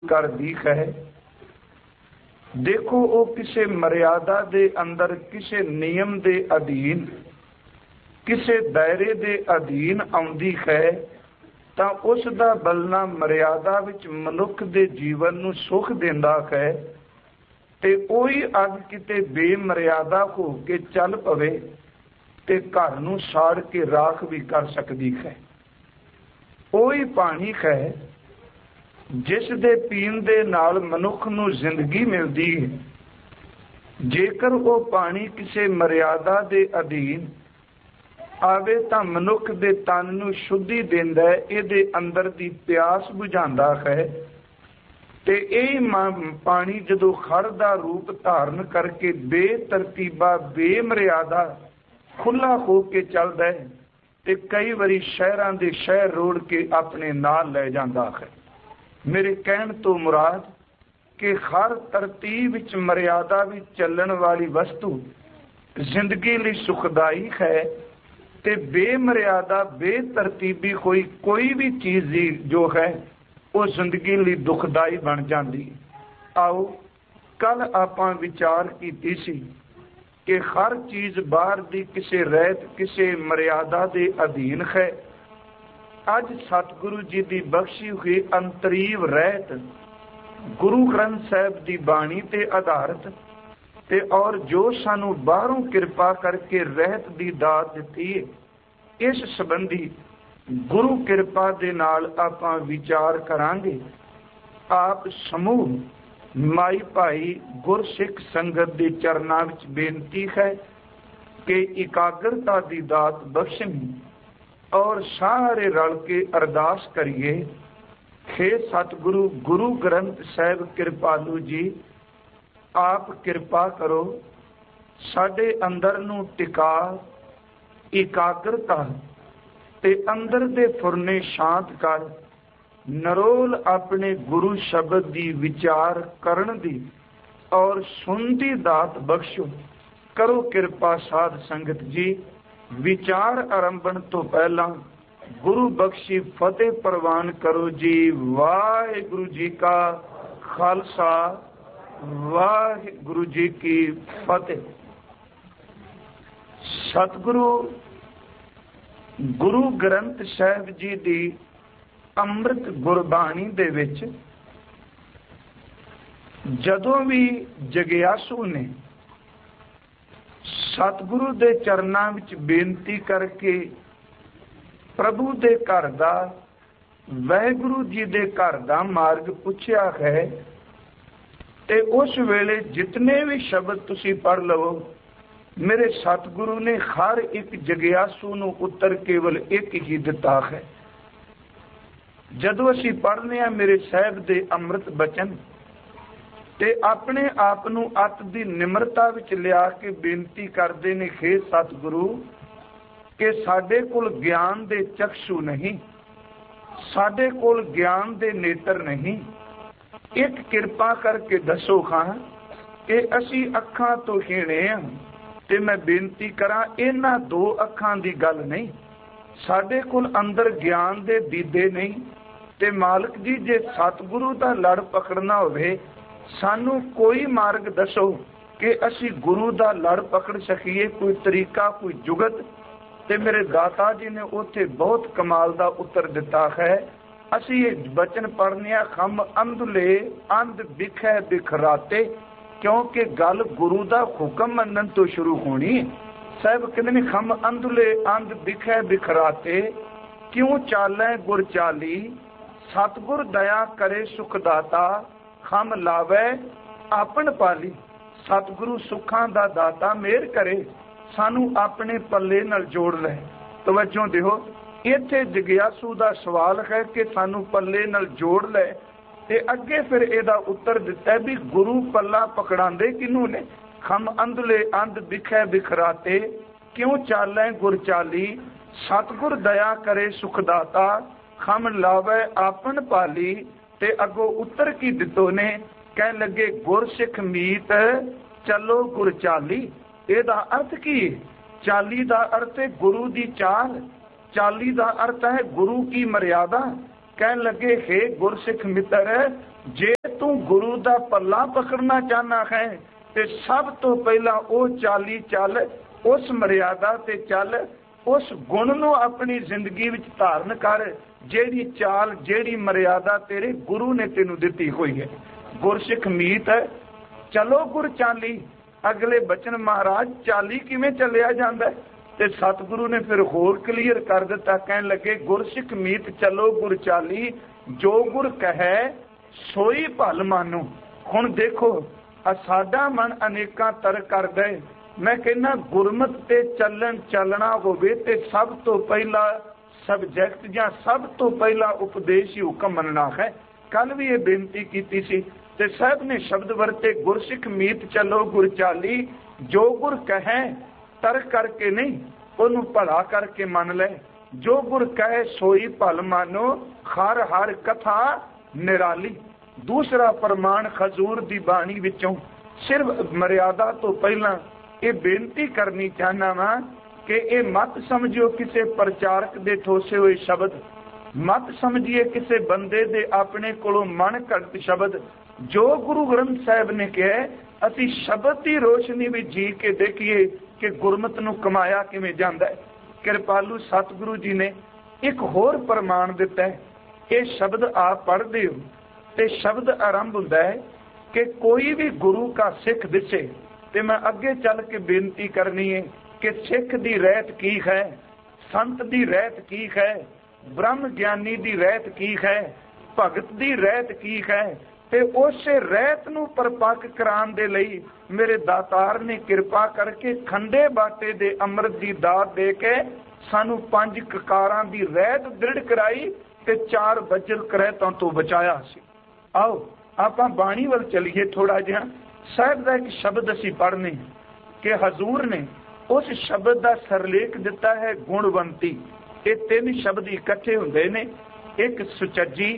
करदी है। देखो वो किसी मर्यादा दे अंदर, किसी नियम दे अधीन, किसी दायरे दे अधीन आउंदी है, तां उस दा बलना मर्यादा विच मनुख दे जीवन नूं सुख दिंदा है। ते ओही अग किते बेमर्यादा हो के चल पवे ते घर नूं साड़ के राख भी कर सकदी है। ओही पानी है जिस दे पीण दे नाल मनुख नूं जिंदगी मिलदी है। जेकर वो पानी किसी मर्यादा दे अधीन आवे तां मनुख दे तन नूं शुद्धि दिंदा है, इहदे अंदर दी प्यास बुझांदा है। ते यही पानी जदों खड़ दा रूप धारण करके बेतरतीबा बेमर्यादा खुला हो के चलदा है ते कई बारी शहरां दे शहर रोड़ के अपने नाल ले जांदा है। मेरे कहण तो मुराद कि हर तरतीब विच मर्यादा विच चलण वाली वस्तु जिंदगी लई सुखदाई है ते बेमर्यादा बेतरतीबी कोई भी चीज़ जो है वो जिंदगी लई दुखदाई बन जाती। आओ कल आपां विचार कीती सी कि हर चीज़ बाहर दी किसी रहत किसी मर्यादा दे अधीन है। अज सतगुरु जी की बख्शी हुई अंतरीव रहत गुरु ग्रंथ साहिब की बाणी ते आधारित ते और जो सानू बाहरों कृपा करके रहत की दात दिती है, इस संबंधी गुरु कृपा दे नाल आपां विचार करांगे। आप समूह माई भाई गुरसिख संगत के चरनां विच बेनती है कि एकाग्रता की दात बख्शनी और सारे रल के अरदास करिए। हे सतगुरु गुरु ग्रंथ साहिब कृपालू जी, आप कृपा करो, साडे अंदर नूं टिका एकाग्रता ते अंदर दे फुरने शांत कर, नरोल अपने गुरु शब्द दी विचार करन दी और सुनती दात बख्शो। करो कृपा साध संगत जी। विचार आरंभण तो पहला गुरु बख्शी फतेह प्रवान करो जी। वाहिगुरु जी का खालसा, वाहिगुरु जी की फतेह। सतगुरु गुरु ग्रंथ साहिब जी दी अमृत गुरबाणी दे विच जदों भी जगियासू ने सतगुरु दे चरनां विच बेनती करके प्रभु दे घर दा, वाहिगुरु जी दे घर दा मार्ग पुछया है, ते उस वेले जितने भी शब्द तुसी पढ़ लवो, मेरे सतगुरु ने हर एक जगियासू नूं उत्तर केवल एक ही दिता है। जदों असीं पढ़ने आ मेरे साहिब दे अमृत बचन ते अपने आप नूं अत दी निमरता विच लिया के बेनती करदे ने, हे सतगुरु कि साडे कोल ज्ञान दे चक्षु नहीं, साडे कोल ज्ञान दे नेत्र नहीं, एक कृपा करके दसो खां कि असीं अखां तो हीणे आ। ते मैं बेनती करा, इन्हां दो अखां दी गल नहीं, साडे कोल अंदर ज्ञान दे दीदे नहीं। ते मालिक जी जे सतगुरु दा लड़ पकड़ना होवे, सानू कोई मार्ग दसो कि असी गुरु दा लड़ पकड़ सकीए, कोई तरीका कोई जुगत। ते मेरे दाता जी ने उत्थे बहुत कमाल दा उत्तर दिता है। असी ये बचन पढ़ने खम अंधले अंध बिखै बिखराते, क्योंकि गल गुरु दा हुक्म मनन तो शुरू होनी। साहब कहते ने खम अंधले अंध बिखै बिखराते, क्यों चालै गुर चाली, सतगुर दया करे सुखदाता, खम लावे आपन पाली। सतगुरु सुखां दा दाता मेहर करे, सानू अपने पल्ले नाल जोड़ ले। तवज्जो दिओ, इत्थे जगियासू दा सवाल है कि सानू पल्ले नाल जोड़ ले, ते अगे फिर एदा उत्तर दिता भी गुरु पल्ला पकड़ांदे किनू ने। खम अंधले अंध बिखै बिखराते, क्यों चालै गुर चाली, सतगुर दया करे सुखदाता, खम लावे आपन पाली। ते अगो उत्तर की दितो ने, कह लगे गुर सिख मीत चलो गुर चाली। एदा अर्थ की है? चाली दा अर्थ है गुरु दी चाल, चाली दा अर्थ है गुरु की मर्यादा। कह लगे हे गुरसिख मित्र, जे तू गुरु दा पल्ला पकड़ना चाहना है ते सब तो पहला वो चाली चल, उस मर्यादा ते चल, उस गुण नूं अपनी जिंदगी विच धारण कर जेड़ी चाल जेड़ी मर्यादा तेरे गुरु ने तेनू दिती हुई है। गुरसिख मीत है चलो गुर चाली। अगले बचन महाराज चाली किवें चलिया जांदा है ते सतगुरु ने फिर होर क्लीयर कर दिता, कहन लगे गुरसिख मीत चलो गुर चाली, जो गुर कहे सोई भल मानो। हुण देखो साडा मन अनेकां तर करदा है, मैं कहना गुरमत ते चलन चलना होवे ते सब तो पहला सबजैक्ट जां सब तो पहला उपदेश ही हुक्म मनना है। कल भी ये बेनती की सी ते साहब ने शब्द वरते गुरसिख मीत चलो गुर चाली, जो गुर कहे तर करके नहीं ओनू भला करके मन ले, जो गुर कहे सोई भल मानो, हर हर कथा निराली। दूसरा प्रमाण खजूर दी बाणी विचों सिर्फ मर्यादा तो पहला ये बेनती करनी चाहना वा कि ये मत समझियो किसी प्रचारक दे ठोसे हुए शब्द, मत समझिए किसी बंदे दे अपने कोलों मन घड़त शब्द। जो गुरु ग्रंथ साहब ने कहा असी शब्द की रोशनी भी जी के देखिए कि गुरमत नूं कमाया किवें जांदा है। कृपालू सतगुरु जी ने एक होर प्रमाण दिता है, ये शब्द आप पढ़ते हो ते शब्द आरंभ हुंदा है कि कोई भी गुरु का सिख दिसे ते मैं अगे चल के बेनती करनी है कि सिख दी रहत की है, संत दी रहत की है, ब्रह्म ज्ञानी दी रहत की है, भगत दी रहत की है, ते उसे रहत नूं परपक कराने दे लई मेरे दातार ने कृपा करके खंडे बाटे दे अमृत दी दात दे के सानू 5 ककारां दी रहत दृढ़ कराई ते 4 वज्र करहतां तो बचाया सी। आओ आपां बाणी वल चलीए थोड़ा जिहा। साहब दा एक शब्द असीं पढ़ने कि हजूर ने उस शब्द का सरलेख दिता है गुणवंती। ये 3 शब्द इकट्ठे हुंदे ने, एक सुचज्जी,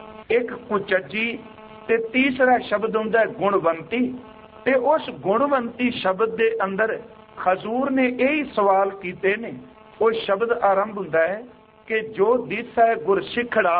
एक कुचज्जी ते तीसरा शब्द हुंदा है गुणवंती। ते उस गुणवंती शब्द दे अंदर हजूर ने यही सवाल कीते ने। वो शब्द आरंभ हुंदा है कि जो दिसा है गुर सिखड़ा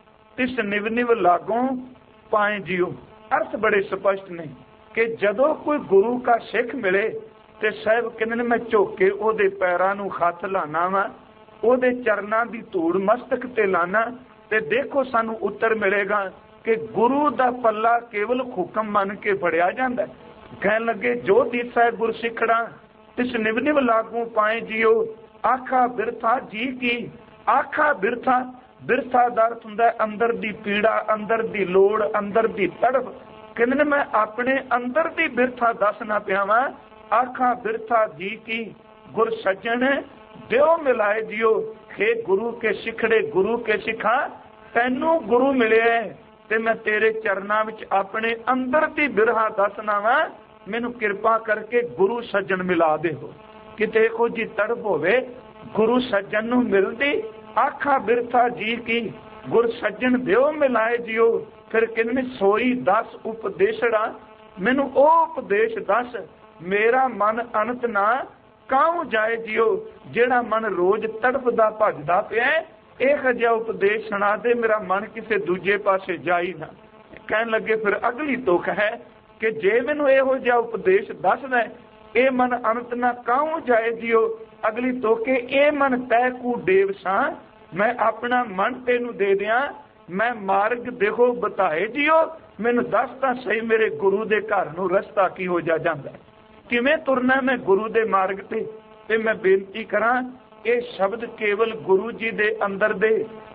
तिस निव निव लागों पाए जियो। अर्थ बड़े स्पष्ट ने कि जदों कोई गुरु का सिख मिले ते साहब कहने मैं झोके ओदे पैरां नूं हथ लाना वा, ओदे चरनां दी धूड़ मस्तक ते लाना ते देखो सानू उत्तर मिलेगा कि गुरु दा पल्ला केवल हुक्म मन के फड़िया जांदा है। कहन लगे जो दिसा है गुर सिखड़ा तिस निव निव लागू पाए जियो, आखा बिरथा जी की। आखा बिरथा, बिरथा दा अर्थ हुंदा अंदर दी पीड़ा, अंदर दी लोड़, अंदर दी तड़प। कहने मैं अपने अंदर दी बिरथा दसना पिया वा। आखा बिरथा जी की गुर सज्जन दियो मिलाए जियो। हे गुरु के सिखड़े गुरु के सिखा, तैनू गुरु मिले ते मैं तेरे चरना विच अपने अंदर दी बिरहा दसना वा। मैनू कृपा करके गुरु सज्जन मिला दे हो। किते को जी तड़प होवे गुरु सज्जन नू मिलदी। आखा बिरथा जी की गुर सज्जन दियो मिलाए जियो। फिर कहने सोई 10 उपदेशड़ा, मैनू ओ उपदेश दस मेरा मन अनंत ना काहू जाए जियो। जेड़ा मन रोज तड़पदा भजदा पिया इह जिहा उपदेश सुना दे, मेरा मन किसी दूजे पासे जाई ना। कहन लगे फिर अगली तुक है कि जे मैनू इहो जिहा उपदेश दसदा ए मन अनंत ना काहू जाए जियो। अगली तुक ए मन तै कू देव सा, मैं अपना मन तेनू दे दियां, मैं मार्ग देखो बताए जियो। मैनू दस तां सही मेरे गुरु दे घर नू रस्ता की हो जांदा, किवें तुरना मैं गुरु दे मार्ग ते मैं बेनती करां ये शब्द केवल गुरु जी दे अंदर दे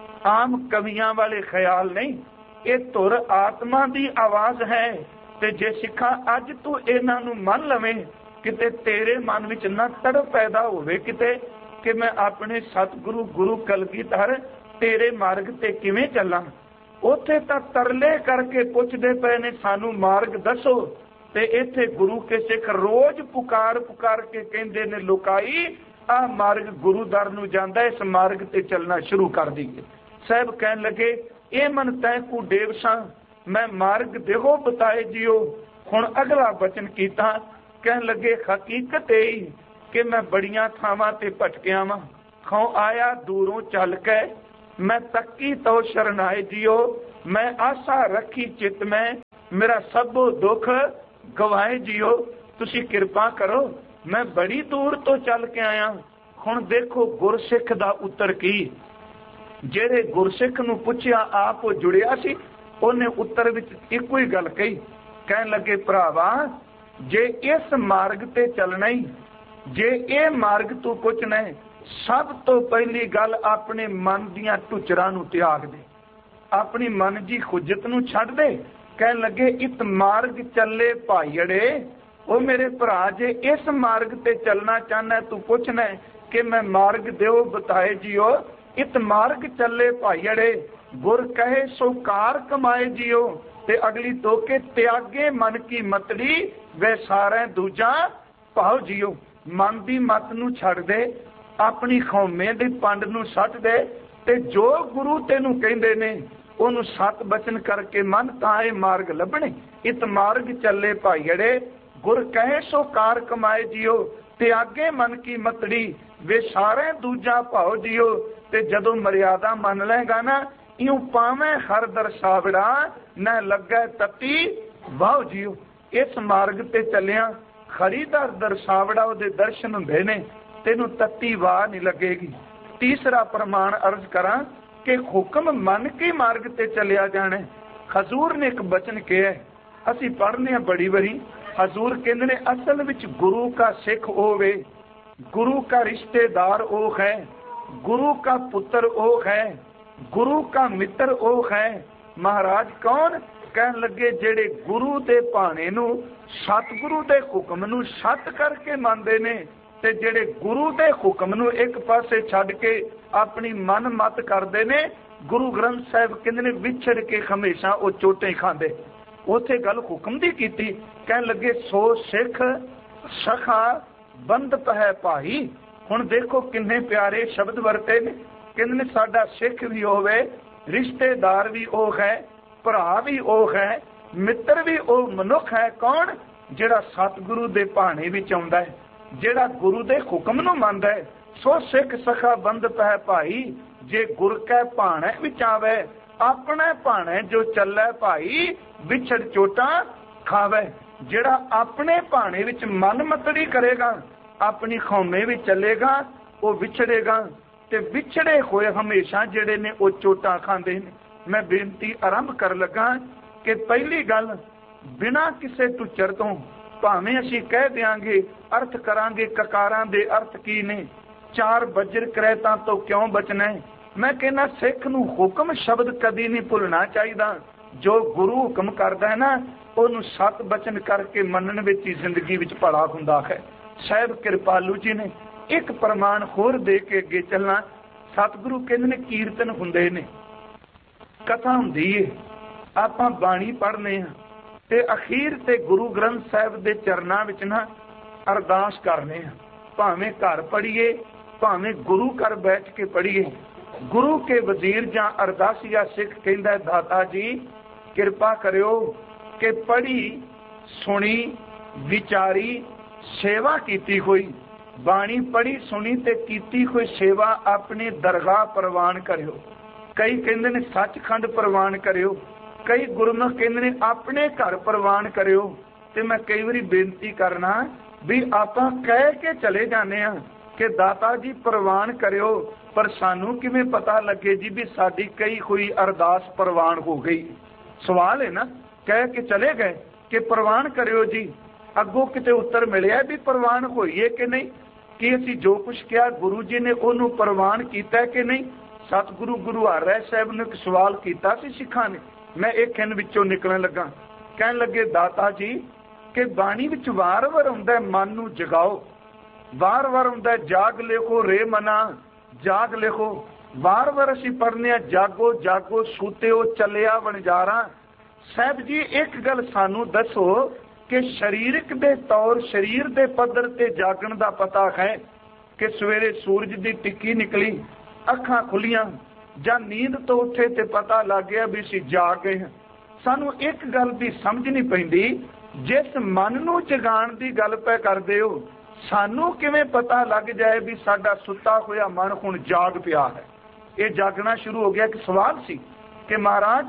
आम कवियां वाले ख्याल नहीं, ये धुर आत्मा दी आवाज है। ते जे सिखा अज तू इन्हां नू मन लवें, किते तेरे मन विच ना तड़प पैदा होवे किते कि मैं अपने सतगुरु गुरु कलगीधर तेरे मार्ग ते किवें चलां। उत्थे तां तरले करके पुछदे पए ने सानू मार्ग दसो, ते इत्थे गुरु के सिख रोज पुकार पुकार के कहंदे ने लुकाई आ मार्ग गुरु दर नू जांदा, इस मार्ग ते चलना शुरू कर दीए। साहब कहन लगे ए मन तै कू देवसा, मैं मार्ग देहो बताए जियो। हुण अगला वचन कीता, कहन लगे हकीकत यही कि मैं बड़ियां थावां ते भटकिया वां। खौ आया दूरों चल के मैं तक्की तो शरणाए जियो। मैं आशा रखी चित में, मेरा सबो दुख गवाए जियो, तुसी कृपा करो, मैं बड़ी दूर तो चल के आया। हुण देखो गुरसिख दा उत्तर की। जेड़े गुरसिख नूं पुछया आप जुड़िया सी, ਉਹਨੇ उत्तर विच इको ही गल कही। कहन लगे भरावा जे इस मार्ग ते चलना ही, जे ये मार्ग तू पुछना है, सब तो पहली गल अपने मन दियां टुचरां नूं त्याग दे, अपनी मन जी खुजत नूं छड्ड दे। कहन लगे इत मार्ग चले भाईड़े, ओ मेरे भरा जे इस मार्ग ते चलना चाहना तू पुछना है कि मैं मार्ग देओ बताए जियो, इत मार्ग चले भाईड़े, गुर कहे सो कार कमाए जियो। ते अगली तो के त्यागे मन की मतड़ी, वे सारे दूजा भाव जियो। मन दी मत नूं छड्ड दे, अपनी खौमे दी पंड नूं सट दे, ते जो गुरु तेनू कहंदे ने ओनू सत बचन करके मन तां इह मार्ग लभणे। इत मार्ग चले भाईड़े, गुर कहे सो कार कमाए जियो, त्यागे मन की मतड़ी, वे सारे दूजा भाव जियो। ते जदों मर्यादा मन लेगा ना, इं पावे हर दरसावड़ा, न लगे तती वाह जियो। इस मार्ग ते चलिया खड़ी दर दरसावड़ा उहदे दर्शन हुंदे ने, तेनू तती वाह नहीं लगेगी। तीसरा प्रमाण अर्ज करा कि हुक्म मन के मार्ग ते चलिया जाना। हजूर ने एक बचन किया, असी पढ़ने बड़ी बारी। हजूर कहते ने असल विच गुरु का सिख होवे, गुरु का रिश्तेदार ओ है, गुरु का पुत्र ओ है, गुरु का मित्र ओ है। महाराज कौन? कहन लगे जेड़े गुरु दे भाणे नू, सतगुरु दे हुक्म नू सत करके मानदे ने, ते जेड़े गुरु दे हुक्म नू एक पासे छड्ड के अपनी मन मत करदे ने। गुरु ग्रंथ साहिब कहंदे ने विछड़ के हमेशा वो चोटें खांदे। उथे गल हुक्म दी कीती। कहन लगे सो सिख सखा बंद है भाई। हुण देखो किन्ने प्यारे शब्द वरते ने। कहंदे ने साडा सिख भी होवे, रिश्तेदार भी ओ है, भरा भी ओ है, मित्र भी ओ मनुख है। कौन? जेड़ा सतगुरु दे भाणे विच आउंदा है, जेड़ा गुरु दे हुक्म नूं मनदा है। सो सिख सखा बंद पै भाई, जे गुर कै भाणे विच आवे, अपने भाणे जो चलै भाई, विछड़ चोटा खावे। जेड़ा अपने भाणे विच मन मतड़ी करेगा, अपनी खौमे विच चलेगा, वो विछड़ेगा, ते विछड़े होए हमेशा जेड़े ने वो चोटा खांदे ने। मैं बेनती आरंभ कर लगा कि पहली गल बिना किसे टुचर तो भावें असीं कह देंगे अर्थ करांगे ककारां दे अर्थ की ने, चार बजर करैतां तो क्यों बचना है। मैं कहना सिख नूं हुक्म शब्द कदी नहीं भुलना चाहिए। जो गुरु हुक्म करदा है ना, उहनूं सत बचन करके मनण विच ही जिंदगी विच भला हुंदा है। साहिब कृपालू जी ने एक प्रमाण होर दे के अगे चलना। सतगुरु कहंदे ने कीर्तन हुंदे ने, कथा हुंदी है, आपां बाणी पढ़ने हां ते अखीर ते गुरु ग्रंथ साहिब दे चरनां विच ना अरदास करने हां। भावें घर पढ़ीए, भावें गुरु घर बैठ के पढ़ीए। गुरु के वजीर जां अरदासिया सिख कहंदा दाता जी किरपा करियो कि पढ़ी सुनी विचारी सेवा कीती हुई बाणी पढ़ी सुनी ते कीती हुई सेवा अपनी दरगाह प्रवान करियो। कई कहंदे ने सचखंड प्रवान करियो, कई गुरमुख कहंदे ने अपने घर प्रवान करियो। ते मैं कई बारी बेनती करना भी आपां कह के चले जाने हां कि दाता जी प्रवान करियो, पर सानू किवें पता लगे जी भी साडी कई हुई अरदास प्रवान हो गई। सवाल है ना, कह के चले गए कि प्रवान करियो जी, अगों किते उत्तर मिलिया भी प्रवान होईए कि नहीं, कि असीं जो कुछ किया गुरु जी ने उन्होंने प्रवान किया कि नहीं। सतगुरु गुरु हर साहब ने एक सवाल किया सी सिखां ने, मैं एक खिन विचों निकलण लगा। कहन लगे दाता जी कि बाणी विच वार वार आउंदा मन नूं जगाओ, वार वार आउंदा जाग लिखो रे मना जाग लिखो, वार वार असीं पढ़ने जागो जागो सूतेओ चलिया वणजारा। साहब जी एक गल सानू दसो कि शरीरक दे तौर शरीर दे पद्धर ते जागण दा पता है कि सवेरे सूरज दी टिक्की निकली, अखां खुलियां जां नींद तो उठे ते पता लग गया भी असीं जाग गए हैं। सानू एक गल दी समझ नहीं पैंदी, जिस मन नूं जगाण दी गल पै करदे हो, सानू किवें पता लग जाए भी साडा सुत्ता होया मन हुण जाग पिया है। ये जागना शुरू हो गया। एक सवाल सी कि महाराज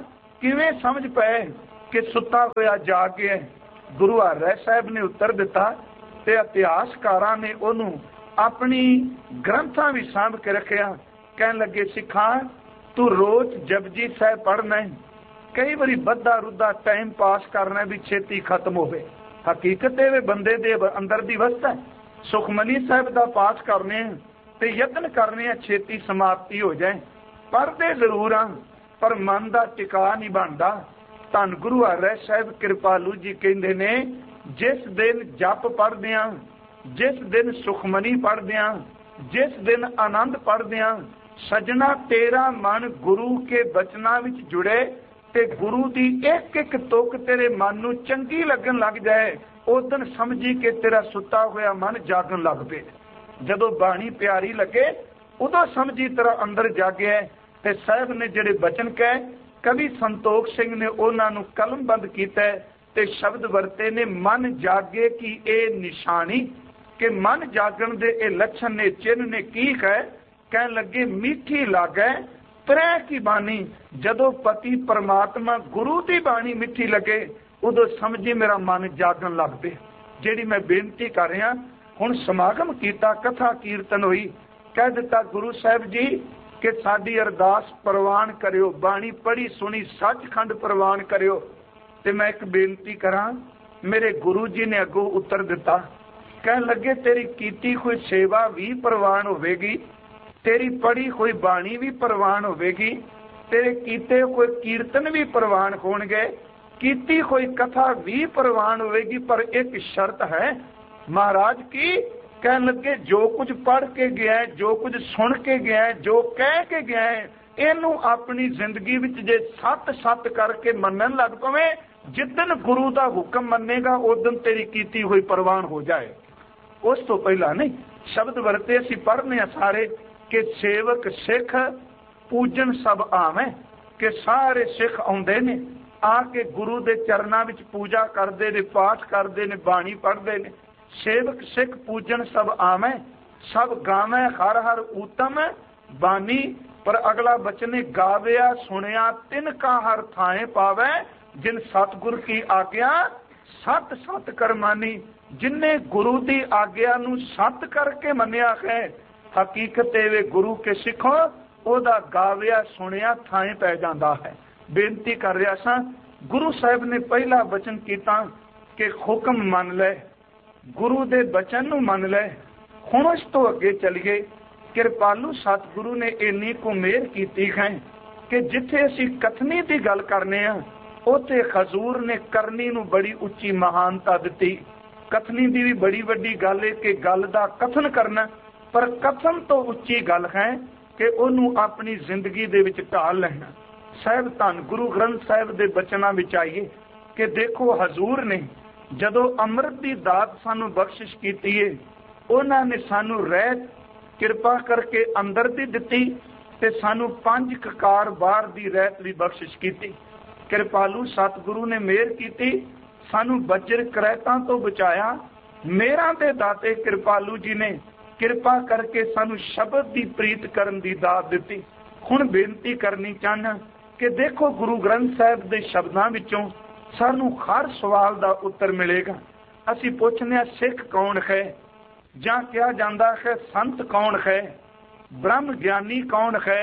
किवें समझ पाए कि सुता होया जाग गया। गुरु हरराय साहब ने उत्तर दिता ते इतिहासकारां ने ओनू अपनी ग्रंथां भी सांभ के रखिया। कहन लगे सिखा तू रोज जपजी साहब पढ़ना है, कई बारी बद्धा रुद्धा टाइम पास करना भी छेती खत्म होवे। हकीकत वे बंदे दे अंदर दी वस्त है। सुखमनी साहब दा पाठ करने ते यत्न करने छेती समाप्ति हो जाए। पढ़ते जरूर हाँ पर मन दा टिका नहीं बनता। धन गुरु हरराय साहब कृपालू जी कहते ने जिस दिन जप पढ़दे हां, जिस दिन सुखमनी पढ़दे हां, जिस दिन आनंद पढ़दे हां, सजना तेरा मन गुरु के बचना विच जुड़े ते गुरु दी एक एक तुक तेरे मन नू चंगी लगन लग जाए, उस दिन समझी कि तेरा सुता होया मन जागन लग पे। जदों बाणी प्यारी लगे उदों समझी तेरा अंदर जागे। ते साहब ने जिहड़े बचन कहे कवि संतोख सिंह ने उन्हां नू कलमबंद कीता ते शब्द वरते ने मन जागे की ए निशानी कि मन जागण दे ए लक्षण ने चिन्ह ने की है। कहन लगे मीठी लागे त्रै की बानी, जदों पति परमात्मा गुरु की बाणी मिठी लगे उदों समझी मेरा मन जागन लग पे। जिहड़ी मैं बेनती कर रहा हुण समागम कीता, कथा कीर्तन हुई, कह दिता गुरु साहब जी कि साडी अरदास प्रवान करियो, बाणी पढ़ी सुनी सचखंड प्रवान करियो। ते मैं एक बेनती करा, मेरे गुरु जी ने अगों उत्तर दिता, कह लगे तेरी कीती कोई सेवा भी प्रवान होवेगी, तेरी पढ़ी कोई बाणी भी प्रवान होवेगी, तेरे कीते कोई कीर्तन भी प्रवान होणगे, कीती कोई कथा भी प्रवान होवेगी, पर एक शर्त है महाराज की। कह लगे जो कुछ पढ़ के गया है, जो कुछ सुन के गया है, जो कह के गया है, इनू अपनी जिंदगी विच जे सत सत करके मनन लग पवे, जिदन गुरु का हुक्म मनेगा उस दिन तेरी कीती हुई प्रवान हो जाए। उस तो पहला नहीं। शब्द वरते असीं पढ़ने सारे कि सेवक सिख पूजन सब आवे, कि सारे सिख आउंदे ने आके गुरु दे चरनां विच पूजा करदे ने, पाठ करदे ने, बाणी पढ़दे ने। सेवक सिख पूजन सब आवे, सब गावे हर हर उत्तम बानी, पर अगला बचने गाविया सुनिया तिनका हर थाए पावे, जिन सतगुर की आज्ञा सत सत करमानी। जिन्ने गुरु की आज्ञा नू सत करके मनिया है, हकीकत वे गुरु के सिखो ओदा गाविया सुनिया थाए पै जांदा है। बेनती कर रहा सा, गुरु साहब ने पहला वचन कीता कि हुक्म मन ले, गुरु दे बचन नू मन ले। हुण उस तो अगे चलिए। कृपालू सतगुरु ने इन्नी को मेहर कीती है कि जिथे असी कथनी की गल करने उथे हजूर ने करनी नू बड़ी उच्ची महानता दी। कथनी की भी बड़ी वड्डी गल है कि गल का कथन करना, पर कथन तो उच्ची गल है कि उन्होंने अपनी जिंदगी दे विच ढाल लेना। साहब धन गुरु ग्रंथ साहब के बचना विच आइए कि देखो हजूर ने जदों अमृत की दात सानू बख्शिश की है, उन्होंने सानू रहत किरपा करके अंदर दी दिती ते सानू 5 ककार बाहर दी रहत भी बख्शिश की। कृपालू सतगुरु ने मेहर की, सानू बजर करैतां तो बचाया। मेरा दे दाते कृपालू जी ने किरपा करके सानू शब्द की प्रीत करन दी दात दी। हुण बेनती करनी चाहना कि देखो गुरु ग्रंथ साहब के शब्दों विचों सानू हर सवाल का उत्तर मिलेगा। असी पूछने सिख कौन है, जां क्या जांदा है संत कौन है, ब्रह्म ज्ञानी कौन है,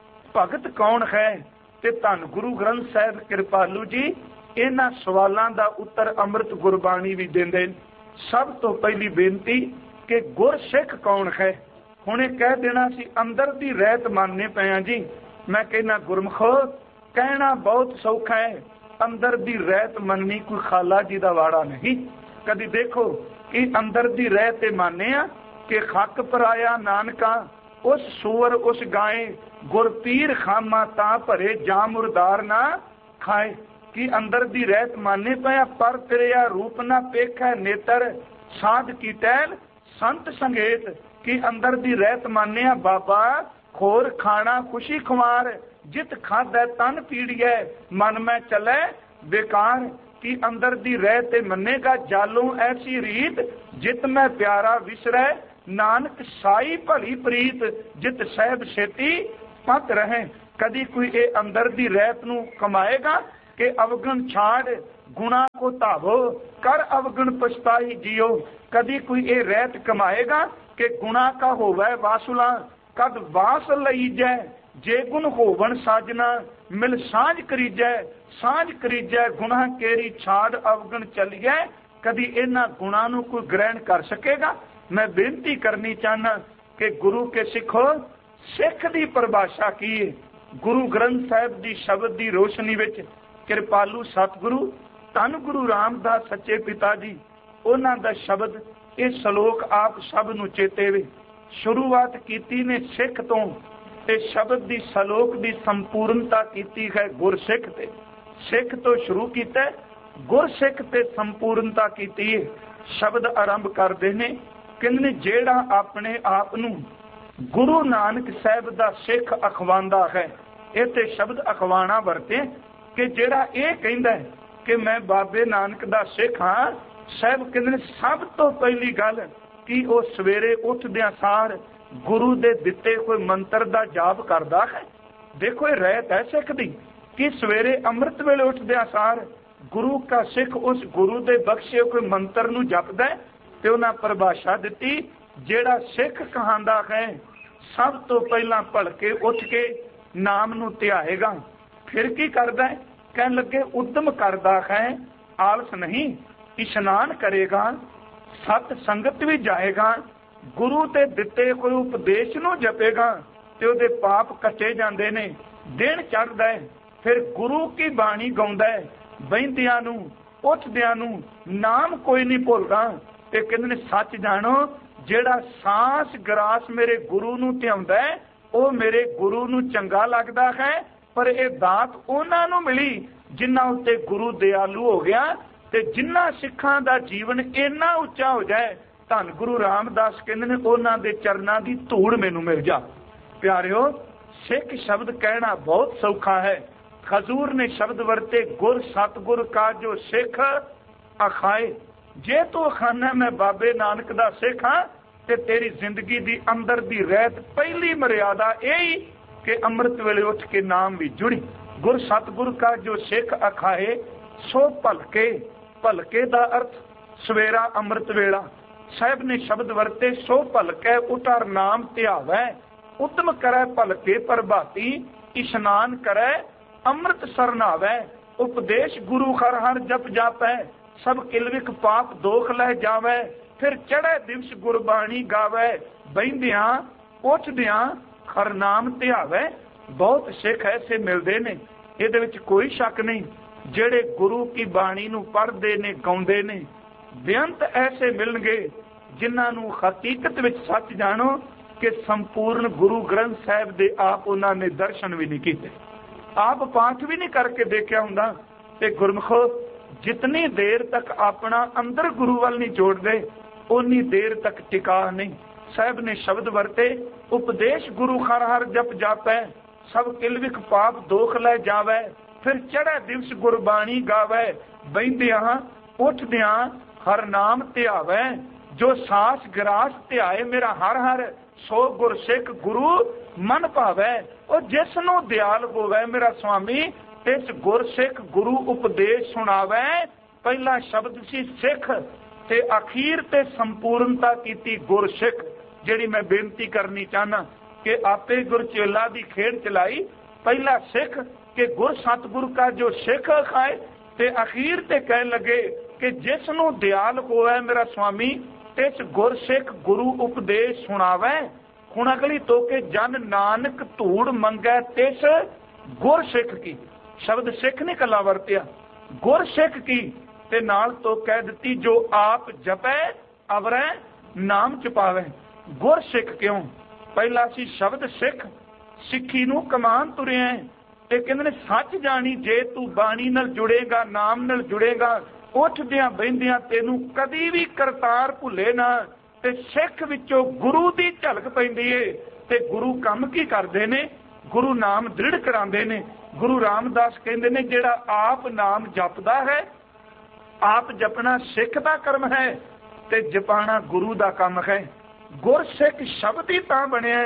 भगत कौन है, ते धन गुरु ग्रंथ साहब कृपालू जी इन्हां सवालों का उत्तर अमृत गुरबाणी भी देंदे। सब तो पहली बेनती कि गुर सिख कौन है। हुणे कह देना सी अंदर दी रहत मानने पे जी। मैं कहना गुरमुखो कहना बहुत सौखा है, अंदर दी रहत मननी कोई खाला जी दा वाड़ा नहीं। कदी देखो कि अंदर दी रहत माने कि खक पर आया नानका उस सूअर उस गाय गुरपीर खामा ता भरे जा मुरदार ना खाए। कि अंदर दी रहत माने पाया पर फिरिया रूप ना पेखा नेतर साध की टैल संत संगेत। कि अंदर दी रहत माने बाबा खोर खाना खुशी खुमार, जित खादा तन पीड़िए मन में चले बेकार। कि अंदर दी रहत मनेगा जालू ऐसी रीत, जित में प्यारा विसरे नानक साई भली प्रीत, जित सहब सेती पत रहे। कदी कोई ये अंदर दी रहत नू कमाएगा कि अवगुण छाड़ गुणा को धावो कर अवगुण पछताई जियो। कदी कोई ये रहत कमाएगा कि गुणा का होवै वासुला कद वास लईजै जे गुण होवन साजना मिल साझ करीजै गुनाह केरी छाड़ अवगुण चलिए। कदी इन्हां गुणा नू कोई ग्रहण कर सकेगा। मैं बेनती करनी चाहना कि गुरु के सिखो सिख दी परिभाषा की है। गुरु ग्रंथ साहिब दी शब्द दी रोशनी विच कृपालू सतगुरु धन गुरु रामदास सच्चे पिता जी उन्हां दा शब्द ये सलोक आप सब नू चेते वे। शुरुआत कीती ने सिख तो ते शब्द दी सलोक दी संपूर्णता कीती है गुरसिख ते। सिख तो शुरू कीता गुरसिख ते संपूर्णता कीती है। शब्द आरंभ करदे ने किन्ने जेड़ा अपने आप नू गुरु नानक साहिब दा सिख अखवांदा है। ये ते शब्द अखवाना वरते कि जेड़ा ये कहंदा है कि मैं बाबे नानक दा सिख हाँ। साहिब कहंदे सब तो पहली गल कि वो सवेरे उठदियां सार गुरु दे दिते कोई मंत्र दा जाप करदा है। देखो ये रहत है सिख दी कि सवेरे अमृत वेले उठदियां सार गुरु का सिख उस गुरु दे बख्शे कोई मंत्र नू जपदा है। ते उन्हां परिभाषा दिती जेड़ा सिख कहांदा है सब तो पहला भलके उठ के नाम नू ध्याएगा। फिर की करदा है कहन लगे उद्यम करदा है आलस नहीं इशनान करेगा सत संगत भी जाएगा गुरु ते दिते कोई उपदेश नू जपेगा ते उहदे पाप कटे जांदे ने दिन चढ़दा है। फिर गुरु की बाणी गाउंदा है बहिंदियां नू उठदियां नू नाम कोई नहीं भुलदा। ते कहंदे ने सच जानो जेड़ा सांस ग्रास मेरे गुरु नू ध्याउंदा है ਉਹ ਮੇਰੇ ਗੁਰੂ ਨੂੰ ਚੰਗਾ ਲੱਗਦਾ ਹੈ। ਪਰ ਇਹ ਦਾਤ ਉਹਨਾਂ ਨੂੰ ਮਿਲੀ ਜਿਨ੍ਹਾਂ ਉੱਤੇ ਗੁਰੂ ਦਿਆਲੂ ਹੋ ਗਿਆ ਤੇ ਜਿਨ੍ਹਾਂ ਸਿੱਖਾਂ ਦਾ ਜੀਵਨ ਇੰਨਾ ਉੱਚਾ ਹੋ ਜਾਏ। ਧੰਨ ਗੁਰੂ ਰਾਮਦਾਸ ਕਹਿੰਦੇ ਨੇ ਉਹਨਾਂ ਦੇ ਚਰਨਾਂ ਦੀ ਧੂੜ ਮੈਨੂੰ ਮਿਲ ਜਾ। ਪਿਆਰਿਓ ਸਿੱਖ ਸ਼ਬਦ ਕਹਿਣਾ ਬਹੁਤ ਸੌਖਾ ਹੈ। ਹਜ਼ੂਰ ਨੇ ਸ਼ਬਦ ਵਰਤੇ ਗੁਰ ਸਤਗੁਰ ਕਾ ਜੋ ਸਿੱਖ ਅਖਾਏ। ਜੇ ਤੂੰ ਅਖਾਨਾ ਮੈਂ ਬਾਬੇ ਨਾਨਕ ਦਾ ਸਿੱਖ ਹਾਂ ਤੇ तेरी जिंदगी दी अंदर दी रहत पहली मर्यादा यही कि अमृत वेले उठ के नाम भी जुड़ी। गुर सतगुर का जो सिख अखाए सो भलके। भलके दा अर्थ सवेरा अमृत वेला। साहिब ने शब्द वरते सो भलके उठार नाम ध्यावै उतम करे भलके प्रभाती इशनान करे अमृत सरनावै। उपदेश गुरु हर हर जप जापै सब किलविक पाप दोख लह जावै। फिर चढ़े दिवस गुरबाणी गावे बहिंदियां उठदियां खरनाम ध्यावे। बहुत सिख ऐसे मिलते ने इहदे विच कोई शक नहीं जेड़े गुरु की बाणी नू पढ़दे ने गाउंदे ने। बेअंत ऐसे मिलणगे जिन्हां नू हकीकत विच सच जानो कि संपूर्ण गुरु ग्रंथ साहिब दे आप उन्हां ने दर्शन भी नहीं कीते आप पाठ भी नहीं करके देखिया हुंदा। ते गुरमुखो जितनी देर तक अपना अंदर गुरु वाल नहीं जोड़दे उन्नी देर तक टिका नहीं। साहिब ने शब्द वरते उपदेश गुरु हर हर जप जापै सब किलविक पाप दोख लै जावै। फिर चढ़े दिवस गुरबाणी गावै बहिंदियां उठदियां हर नाम ध्यावै। जो सास ग्रास ध्याए मेरा हर हर सो गुर सिख गुरु मन भावै। और जिस नू दयाल होवै मेरा स्वामी इस गुर सिख गुरु उपदेश सुनावै। पहला शब्द सी सिख ते अखीर ते संपूर्णता कीती गुरसिख। जिहड़ी मैं बेनती करनी चाहना कि आपे गुरचेला दी खेड चलाई। पहला सिख कि गुर सतगुर का जो सिख खाए ते अखीर ते कह लगे कि जिस नू दयाल होवे मेरा स्वामी इस गुरसिख गुरु उपदेश सुनावे। हुण अगली तो के जन नानक धूड़ मंगै तिस गुरसिख की। शब्द सिख नहीं कला वरतिया गुरसिख की ते नाल तो कह दिती जो आप जपै अवरै नाम चपावे। गुर सिख क्यों पहला सी शब्द सिख सिखी नू कमान तुरे ते कहंदे ने सच जानी जे तू बाणी नाल जुड़ेगा नाम नाल जुड़ेगा उठदियां बहिंदियां तेनू कदी भी करतार भुले ना। ते सिख विचों गुरु दी झलक पैंदी है ते गुरु काम की करदे ने गुरु नाम दृढ़ करांदे ने। गुरु रामदास कहंदे ने जेड़ा आप नाम जपदा है आप जपना सिख दा कर्म है ते जपाना गुरु दा काम है। गुर सिख शब्द ही तां बनिया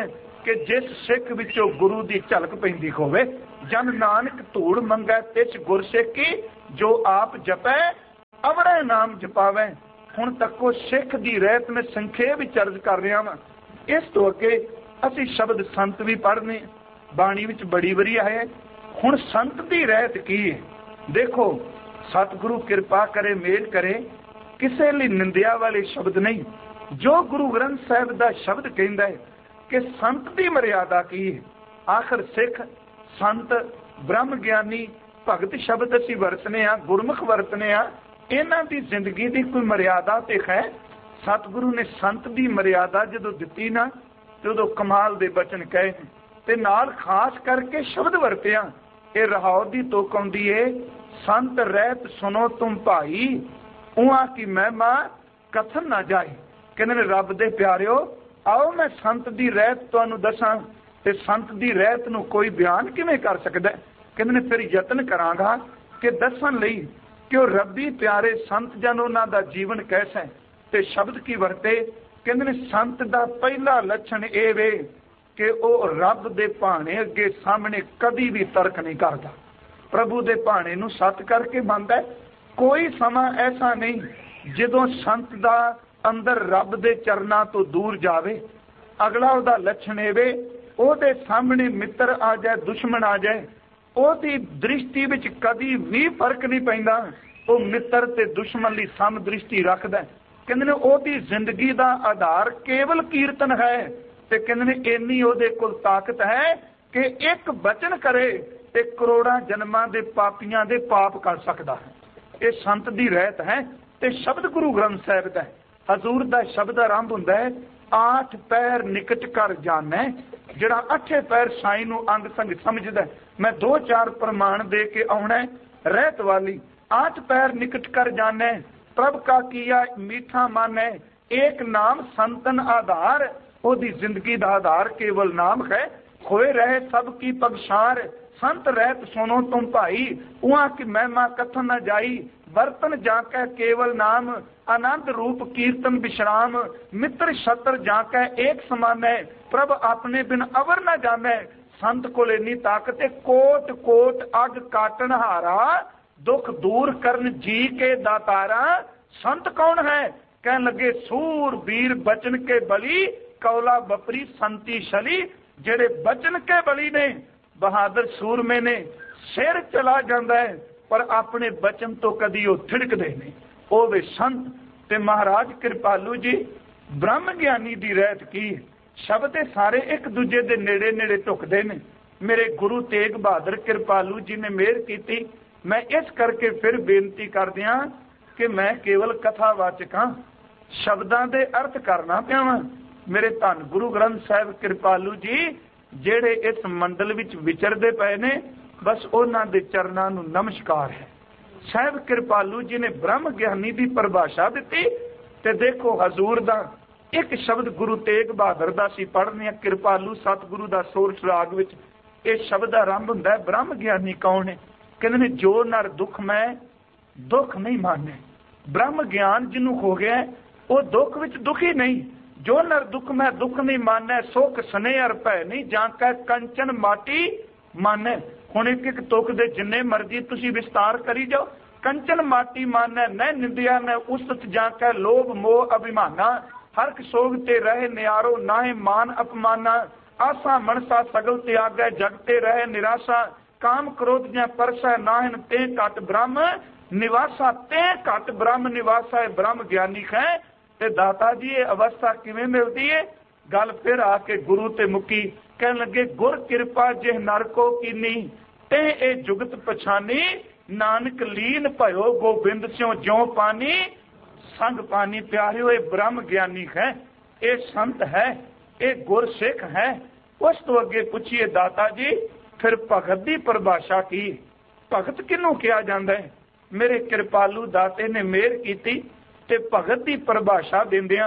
कि जिस सिख विचों गुरु की झलक पैंदी होवे, जन नानक धूड़ मंगै तिस गुरसिखी, जो आप जपै अवड़े नाम जपावै। हुण तको सिख की रहत में संखेप विच अर्ज कर रहा वां। इस तो अगे असीं शब्द संत भी पढ़ने, बाणी विच बड़ी वारी आए। हुण संत की रहत की है? देखो, सतगुरु कृपा करे, मेल करे, किसी लिए निंदिया वाले शब्द नहीं। जो गुरु ग्रंथ साहिब का शब्द कहता है कि संत की मर्यादा की है। आखिर सिख, संत, ब्रह्म ज्ञानी, भगत शब्द असीं वरतने आ, गुरमुख वरतने आ, इन्हां दी जिंदगी की कोई मर्यादा तो है? सतगुरु ने संत की मर्यादा जो दिती ना, तो कमाल दे बचन कहे ते नाल खास करके शब्द वरतिया। ये रहाव की तुक आउंदी है, संत रहत सुनो तुम भाई, उहाँ की महिमा कथन ना जाए। कहते ने रब दे प्यारिओ, आओ मैं संत की रहत तुहानूं दसां, ते संत की रहत नूं कोई बयान किवें कर सकदा? कहते ने फिर यतन करांगा कि दसन लई कि वो रब्बी प्यारे संत जन उन्हां दा जीवन कैसा है ते शब्द की वरते। कहते ने संत दा पहला लक्षण ये वे कि वह रब दे भाणे अगे सामने कदी भी तर्क नहीं करता, प्रभु दे भाणे नूं सत करके मनदा। कोई समा ऐसा नहीं जदों संत दा अंदर रब दे चरनां तो दूर जावे। अगला उहदा लक्षण ये वे, ਉਹਦੇ सामने मित्र आ जाए, दुश्मन आ जाए, ਉਹਦੀ दृष्टि विच कदी भी फर्क नहीं पैंदा। ਉਹ मित्र ते दुश्मन ਲਈ सम दृष्टि रखदा। ਕਹਿੰਦੇ ਨੇ ਉਹਦੀ ਜ਼ਿੰਦਗੀ ਦਾ ਆਧਾਰ ਕੇਵਲ ਕੀਰਤਨ ਹੈ, ਤੇ ਕਹਿੰਦੇ ਨੇ ਇੰਨੀ ਉਹਦੇ ਕੋਲ ਤਾਕਤ ਹੈ ਕਿ ਇੱਕ ਬਚਨ ਕਰੇ ਤੇ ਕਰੋੜਾਂ ਜਨਮਾਂ ਦੇ ਪਾਪੀਆਂ ਦੇ ਪਾਪ ਕਰ ਸਕਦਾ ਹੈ। ਇਹ ਸੰਤ ਦੀ ਰਹਿਤ ਹੈ। ਤੇ ਸ਼ਬਦ ਗੁਰੂ ਗ੍ਰੰਥ ਸਾਹਿਬ ਦਾ ਹਜ਼ੂਰ ਦਾ ਸ਼ਬਦ ਆਰੰਭ ਹੁੰਦਾ ਹੈ, आठ पैर निकट कर जाना। जिहड़ा अठे पैर साई नूं अंग संग समझदा, मैं दो चार प्रमाण दे के आउणा रहत वाली। आठ पैर निकट कर जाना, प्रभ का किया मीठा मन है, एक नाम संतन आधार। ओदी जिंदगी दा आधार केवल नाम है। खोए रहे सब की पगशार, संत रहत सुनो तुम भाई, उहाँ की महिमा कथन न जाई। बर्तन जाकै केवल नाम, आनंद रूप कीर्तन विश्राम। मित्र शत्र जाकै एक समान है, प्रभ अपने बिन अवर न जाने। संत को इन्नी ताकत है, कोट कोट अग काटन हारा, दुख दूर करन जी के दातारा। संत कौन है? कहन लगे सूर वीर बचन के बली, कौला बपरी संती शली। जेड़े बचन के बली ने, बहादुर सूरमे ने, सिर चला जाता है पर अपने बचन तो कदी वो थिड़कदे नहीं। वो वे संत। ते महाराज कृपालू जी ब्रह्म ज्ञानी दी रहत की शब्द सारे एक दूजे दे नेड़े नेड़े झुकदे ने। मेरे गुरु तेग बहादुर कृपालू जी ने मेहर की। मैं इस करके फिर बेनती कर दिया कि मैं केवल कथावाचक हाँ, शब्दां दे अर्थ करना पिया वां। मेरे धन गुरु ग्रंथ साहिब कृपालू जी जेड़े इस मंडल विच विचरदे पए ने, बस उन्हां दे चरनां नूं नमस्कार है। साहिब कृपालू जी ने ब्रह्म ज्ञानी की परिभाषा दी। ते देखो हजूर दा एक शब्द गुरु तेग बहादुर दा सी पढ़ने, कृपालू सतगुरु दा सोरठ राग विच ये शब्द आरंभ हुंदा है। ब्रह्म ज्ञानी कौन है? कहंदे ने जो नर दुख में दुख नहीं माने। ब्रह्म ज्ञान जिन्हों हो गया वो दुख विच दुखी नहीं। जो नर दुख में दुख नहीं माने, सुख स्नेह अर भय नहीं जांकै कंचन माटी माने। हुण एक एक तुक दे जिन्ने मर्जी तुसी विस्तार करी जाओ। कंचन माटी माने, न निंदिया न उस्तत जांकै लोभ मोह अभिमाना। हरक सोग ते रहे नियारो, नाहे मान अपमाना। आसा मनसा सगल त्यागै, जगते रहे निराशा। काम क्रोध ज्यां परसै, नाहन ते घट ब्रह्म निवासा। ते घट ब्रह्म निवासा है ब्रह्म ज्ञानी है। ते दाता जी ये अवस्था किवें मिलती है? गल फिर आके गुरु ते मुकी। कहन लगे गुर कृपा जिह नर को कीनी, ते ए जुगत पछानी। नानक लीन भयो गोबिंद स्यों ज्यों पानी। संग पानी प्यारियो ये ब्रह्म ज्ञानी है, ये संत है, ये गुर सिख है। उस तो अगे पूछिए दाता जी फिर भगत की परिभाषा की। भगत किनू कहा जाता है? मेरे कृपालू दाते ने मेहर की ते भगत की परिभाषा देंदियां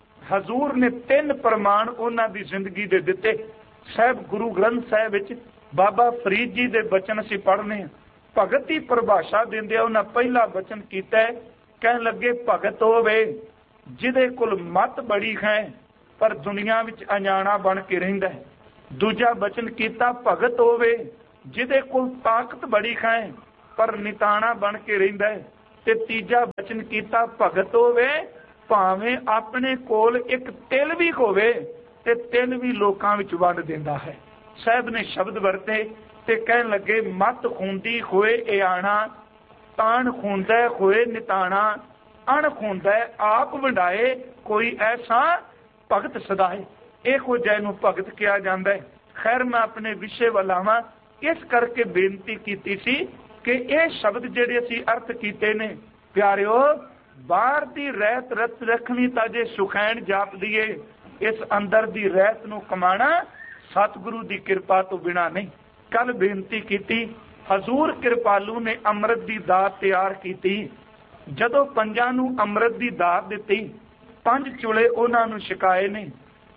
हजूर ने 3 प्रमाण उन्हां दी जिंदगी दे दिते। साहिब गुरु ग्रंथ साहिब विच बाबा फरीद जी दे बचन असीं पढ़ने। भगत की परिभाषा देंदे उन्हां पहला बचन कीता है, कहन लगे भगत होवे जिहदे कोल मत बड़ी है पर दुनिया विच अजाणा बन के रहिंदा है। दूजा बचन कीता भगत होवे जिहदे कोल ताकत बड़ी है पर निताना बन के रहिंदा है। ते तीजा बचन कीता भगत होवे भावें अपने कोल एक तिल भी होवे ते तिल भी लोकां विच वंड दिंदा है। साहब ने शब्द वरते ते कहन लगे मत खूंदी होए इयाणा तान खूंदा होए निताना अण खूंदा आप वंडाए कोई ऐसा भगत सदाए। इहो जै नूं भगत किया जाता है। खैर मैं अपने विषय वल आवां इस करके बेनती कीती सी कि यह शब्द जिहड़े असीं अर्थ कीते ने प्यारिओ बाहर दी रहत रत रखनी तां जे सुखैन जाप दीए इस अंदर दी रहत नूं कमाना सतगुरु दी किरपा तो बिना नहीं। कल बेनती कीती हजूर कृपालू ने अमृत दी दात तैयार कीती। जदों पंजां नूं अमृत दी दात दित्ती 5 चुले उन्हां नूं छकाए ने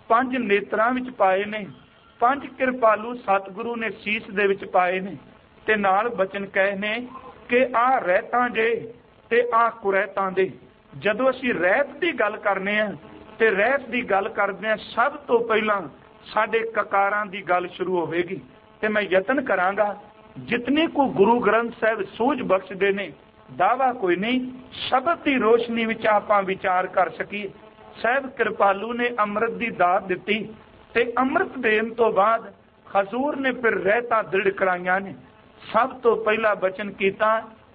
5 नेत्रां विच पाए ने 5 कृपालू सतगुरु ने सीस दे विच पाए ने ते नाल बचन कहे ने कि आ रहतां जे ते आ कुरैतां दे। जदों असीं रहत दी गल करने आ ते रहत दी गल करदे आ सब तो पहिलां साडे ककारां दी गल शुरू होवेगी ते मैं यतन करांगा जितनी को गुरु ग्रंथ साहिब सूझ बख्शदे ने दावा कोई नहीं शब्द की रोशनी विच आपां विचार कर सकीए। साहिब कृपालू ने अमृत की दात दिती ते अमृत देन तो बाद हजूर ने फिर रहता दृढ़ कराइया ने। सब तो पहला बचन कीता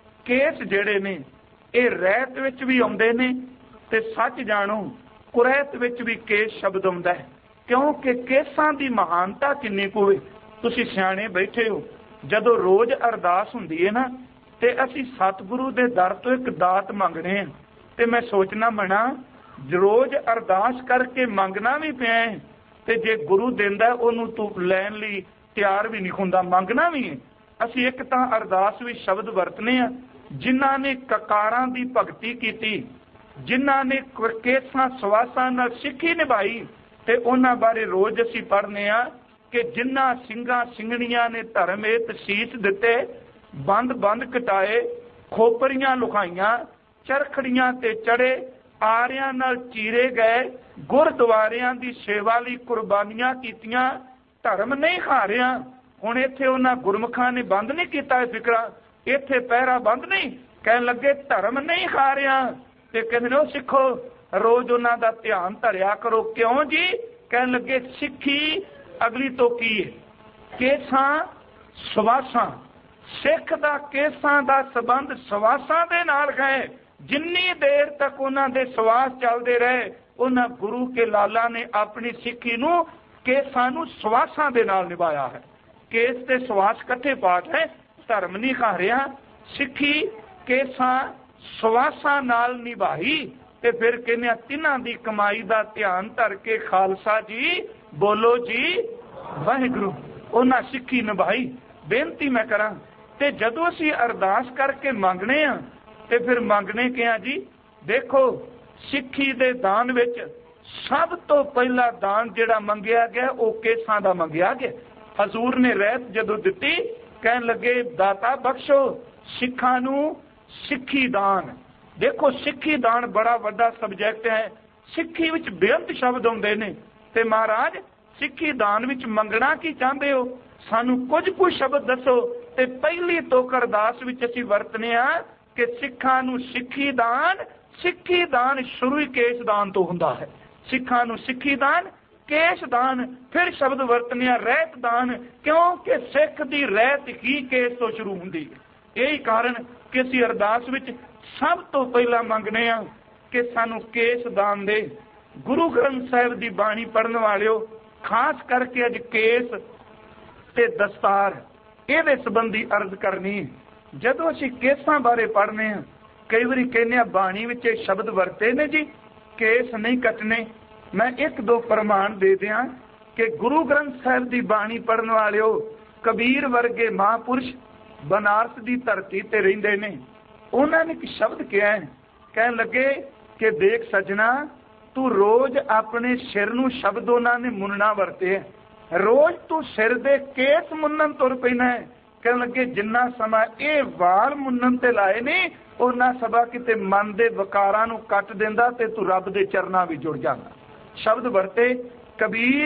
केस जेड़े ने ये रहत विच भी आउंदे ने ते सच जानो कुरैत विच भी केस शब्द आउंदा है क्योंकि केसां दी महानता किन्नी कुछ होवे। तुसीं सियाणे बैठे हो जदों रोज अरदास हुंदी है ना ते असीं सतगुरु दे दर तो एक दात मंगने हैं ते मैं सोचना मना रोज अरदास करके मंगना भी पिया है ते जे गुरु देंदा ओनू तू लैण लई तैयार भी नहीं हुंदा मंगना भी है। असीं एक तां अरदास भी शब्द वरतने आ जिन्हां ने ककारां दी भगती कीती जिन्हां ने केसां सवासां नाल सिੱਖੀ निभाई ते उन्हां बारे रोज असीं पढ़ने आ कि जिन्हां ਸਿੰਘਾਂ ਸਿੰਘਣੀਆਂ ने धर्म हेत शीस दिते बंद बंद कटाए खोपरियां लुकाइयां चरखड़ियां ते चढ़े आरियां नाल चीरे गए गुरद्वारियां दी सेवा लई कुर्बानियां कीतियां धर्म नहीं हारिया। हुण इत्थे उन्हां गुरमुखां ने बंद नहीं कीता फिकरा इत्थे पहरा बंद नहीं कहण लगे धर्म नहीं हारिया ते कहंदे ने सिखो रोज उन्हां दा ध्यान धरिया करो। क्यों जी कहण लगे सिੱਖੀ अगली तो की केसां सवासां सिख दा केसां दा संबंध सवासां दे नाल है। जिन्नी देर तक उन्हां दे सवास चलदे रहे उन्हां गुरु के लाला ने अपनी सिੱਖੀ नूं केसां नूं सवासां दे नाल निभाया है। केस ते सवास कट्ठे पाठ है धर्म नहीं हारिया सिੱਖੀ केसां सवासां नाल निभाई ते फिर कहने तिन्हां दी कमाई दा ध्यान धर के खालसा जी बोलो जी वाहिगुरू उन्हां सिੱਖੀ निभाई। बेनती मैं करा ते जदों असीं अरदास करके मंगने आ ते फिर मंगने क्या जी देखो सिੱਖੀ दे दान विच सब तो पहला दान जिहड़ा मंगिया गया वो केसां दा मंगिया गया। हजूर ने रहत जदों दित्ती कहण लगे दाता बख्शो सिੱਖਾਂ नूं सिੱਖੀ दान। देखो सिੱਖੀ दान बड़ा वड्डा सबजैक्ट है सिੱਖੀ विच बेअंत शब्द आउंदे ने ते महाराज सिੱਖੀ दान विच मंगना की चाहते हो सानू कुछ शब्द दसो ते पहली तो अरदास विच असीं वरतने आ कि सिੱਖਾਂ नूं सिੱਖੀ दान शुरू ही केस दान तो हुंदा है। सिੱਖਾਂ नूं सिੱਖੀ दान केस दान फिर शब्द वरतने आ रहत दान क्योंकि सिੱਖ दी रहत ही केस तो शुरू हुंदी है। यही कारण कि असीं अरदास विच सब तो पहला मंगने आ कि सानू केस दान दे। गुरु ग्रंथ साहिब दी बाणी पढ़न वालिओ खास करके अज केस ते दस्तार इहदे संबंधी अर्ज करनी। जदों असीं केसां बारे पढ़ने आ कई वारी कहने आ बाणी विच शब्द वरते ने जी केस नहीं कटने। मैं एक दो प्रमाण दे दियां कि गुरु ग्रंथ साहिब दी बाणी पढ़न वालिओ कबीर वर्गे महापुरुष बनारस दी धरती ते रहिंदे ने। उन्हां ने एक शब्द कहा है कहण लगे कि देख सजना तू रोज अपने सिर नूं शब्द उन्हां ने मुनना वरते है रोज तू सिर दे केस मुन्नन तुर पैना है। कहण लगे जिन्ना समा ये वाल मुन्नन ते लाए ने उन्ना सभा किते मन दे वकारां नूं कट दिंदा ते तू रब दे चरनां विच जुड़ जांदा। शब्द वरते कबीर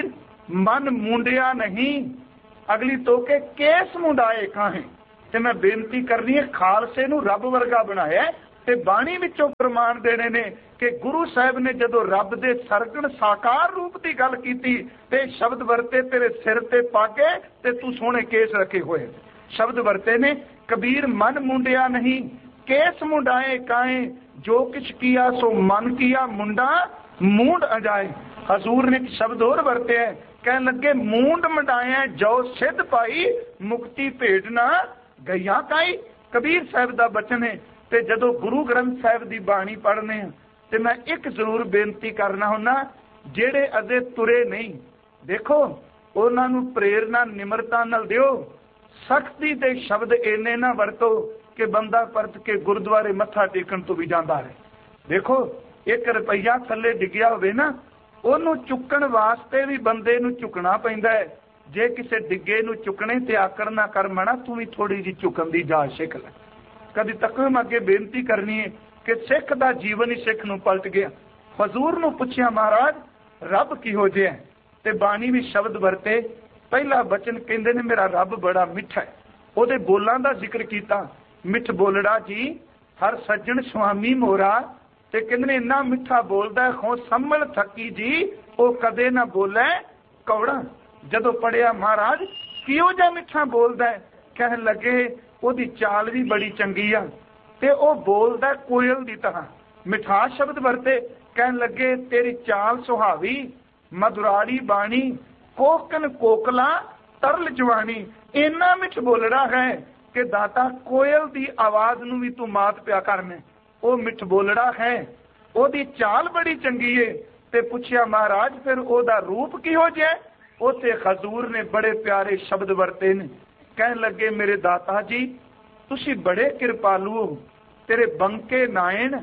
मन मुंडिया नहीं, अगली तो के केस मुंडाए काहे। ते मैं बेनती करनी है, खालसे नूं रब वर्गा बनाया ते बाणी विचों प्रमाण देने ने कि गुरु साहब ने जदों रब दे सरगण साकार रूप की गल कीती ते शब्द वरते तेरे सिर ते पागे ते तू सोहणे केस रखे हुए। शब्द वरते ने कबीर मन मुंडिया नहीं, केस मुंडाए काहे, जो किछ किया सो मन किया, मुंडा मूंड अजाए। हजूर ने शब्द और वरते हैं, कह लगे मूंड मुंडाया जो सिद्ध पाई, मुक्ति भेटना गईया काई। कबीर साहब का बचन है। ते जदों गुरु ग्रंथ साहब की बाणी पढ़ने ते मैं एक जरूर बेनती करना हुन्ना, जेड़े अजे तुरे नहीं, देखो उन्हां नूं प्रेरणा निमरता नाल दिओ, सख्ती ते शब्द इन्ने ना वरतो कि बंदा परत के गुरुद्वारे मत्था टेकण तो भी जांदा है। देखो 1 रुपया थल्ले डिग्या होवे ना, ਉਹਨੂੰ चुकण वास्ते भी बंदे नूं चुकना पैंदा है। जे किसी डिगे नूं चुकने ते आकड़ ना कर मना, तू भी थोड़ी जी चुकन दी जाच सिख ले। कदी तकम अगे बेनती करनी है कि सिख दा जीवन ही सिख नूं पलट गया। हजूर नूं पुछया महाराज रब किहो जिहा है, ते बाणी भी शब्द वरते। पहला बचन कहंदे ने मेरा रब बड़ा मिठा है। ਉਹਦੇ बोलां दा जिक्र कीता, मिठ बोलड़ा जी हर सज्जन स्वामी मोरा, ते कहंदे ने इन्ना मिठा बोलदा है, खो संभल थकी जी ਉਹ कदे ना बोले कौड़ा। जदों पढ़िया महाराज किहो जिहा मिठा बोलदा है, कहन लगे ਉਹਦੀ चाल भी बड़ी चंगी आ ते ਉਹ बोलदा कोयल दी तरह। मिठास शब्द वरते, कहन लगे तेरी चाल सुहावी, मधुराड़ी बाणी, कोकन कोकला तरल जवानी। इन्ना मिठ बोलड़ा है कि दाता कोयल दी आवाज नूं भी तू मात पिया करने। ਉਹ मिठ बोलड़ा है, ਉਹਦੀ चाल बड़ी चंगी है। ते पुछया महाराज फिर ਉਹਦਾ रूप किहो जिहा? ਉੱਥੇ हजूर ने बड़े प्यारे शब्द वरते ने, कहन लगे मेरे दाता जी तुसी बड़े कृपालु हो, तेरे बंके नायन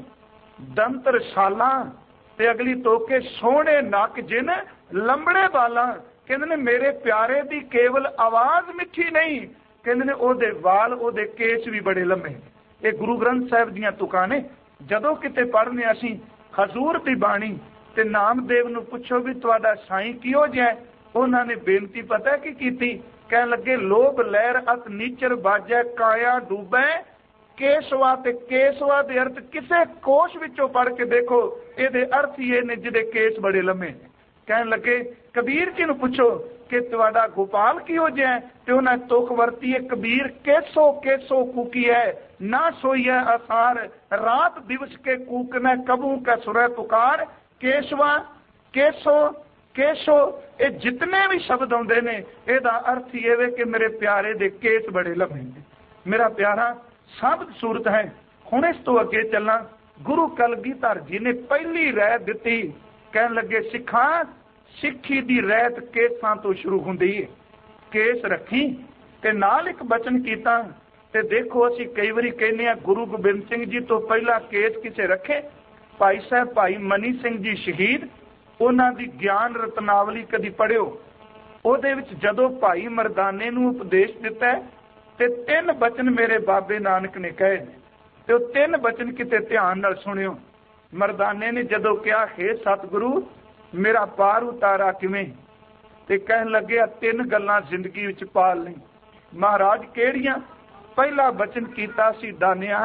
दंत रसाला ते अगली तोके सोहणे नक जिन लंबड़े बाला। कहंदे ने मेरे प्यारे दी केवल आवाज मिठी नहीं, कहंदे ने ਉਹਦੇ वाल ਉਹਦੇ केस भी बड़े लंबे। ये गुरु ग्रंथ साहिब दीआं तुकां ने। जदों किते पढ़ने असीं हजूर दी बाणी ते नामदेव नूं पुछो भी तुहाडा साईं किहो जिहा है, उन्हां ने बेनती पता की कीती, कहन लगे लोभ लहर अत नीचर बाजै काया डूबै केसवा। ते केसवा दे अर्थ किसे कोश विचों पढ़ के देखो, इहदे अर्थ ही ने जिहदे केस बड़े लम्मे। कहन लगे कबीर जी नूं पुछो कि तुहाडा गोपाल किहो जिहा है, ते उन्हां तुक वरती है कबीर केसो केसो कूकी है, ना सोई है आसार, रात दिवस के कूकने कबू का सुरै पुकार। केशवा केसो केशो ये जितने भी शब्द आउंदे ने, इहदा अर्थ ही है कि मेरे प्यारे दे केस बड़े लम्मे ने। मेरा प्यारा साबत सूरत है। हुण इस तो अगे चलना। गुरु कलगीधर जी ने पहली रैत दिती, कहन लगे सिखा सिक्खी दी रैत केसां तो शुरू हुंदी है, केस रखी। ते नाल एक बचन कीता। ते देखो असीं कई वारी कहने आ गुरु गोबिंद सिंह जी तो पहला केस किसे रखे? भाई साहब भाई मनी सिंह जी शहीद, उन्हां दी ज्ञान रत्नावली कदी पढ़ियो। ਉਹਦੇ ਵਿੱਚ ਜਦੋਂ ਭਾਈ ਮਰਦਾਨੇ ਨੂੰ ਉਪਦੇਸ਼ ਦਿੱਤਾ ਤੇ 3 ਬਚਨ ਮੇਰੇ ਬਾਬੇ ਨਾਨਕ ਨੇ ਕਹੇ ਤੇ ਉਹ 3 ਬਚਨ ਕਿਤੇ ਧਿਆਨ ਨਾਲ ਸੁਣਿਓ। ਮਰਦਾਨੇ ਨੇ ਜਦੋਂ ਕਿਹਾ ਹੈ ਸਤਿਗੁਰੂ ਮੇਰਾ ਪਾਰ ਉਤਾਰਾ ਕਿਵੇਂ, ਤੇ ਕਹਿਣ ਲੱਗੇ ਆ 3 ਗੱਲਾਂ ਜ਼ਿੰਦਗੀ ਵਿੱਚ ਪਾਲ ਲਈ। ਮਹਾਰਾਜ ਕਿਹੜੀਆਂ? ਪਹਿਲਾ ਬਚਨ ਕੀਤਾ ਸੀ ਦਾਨਿਆ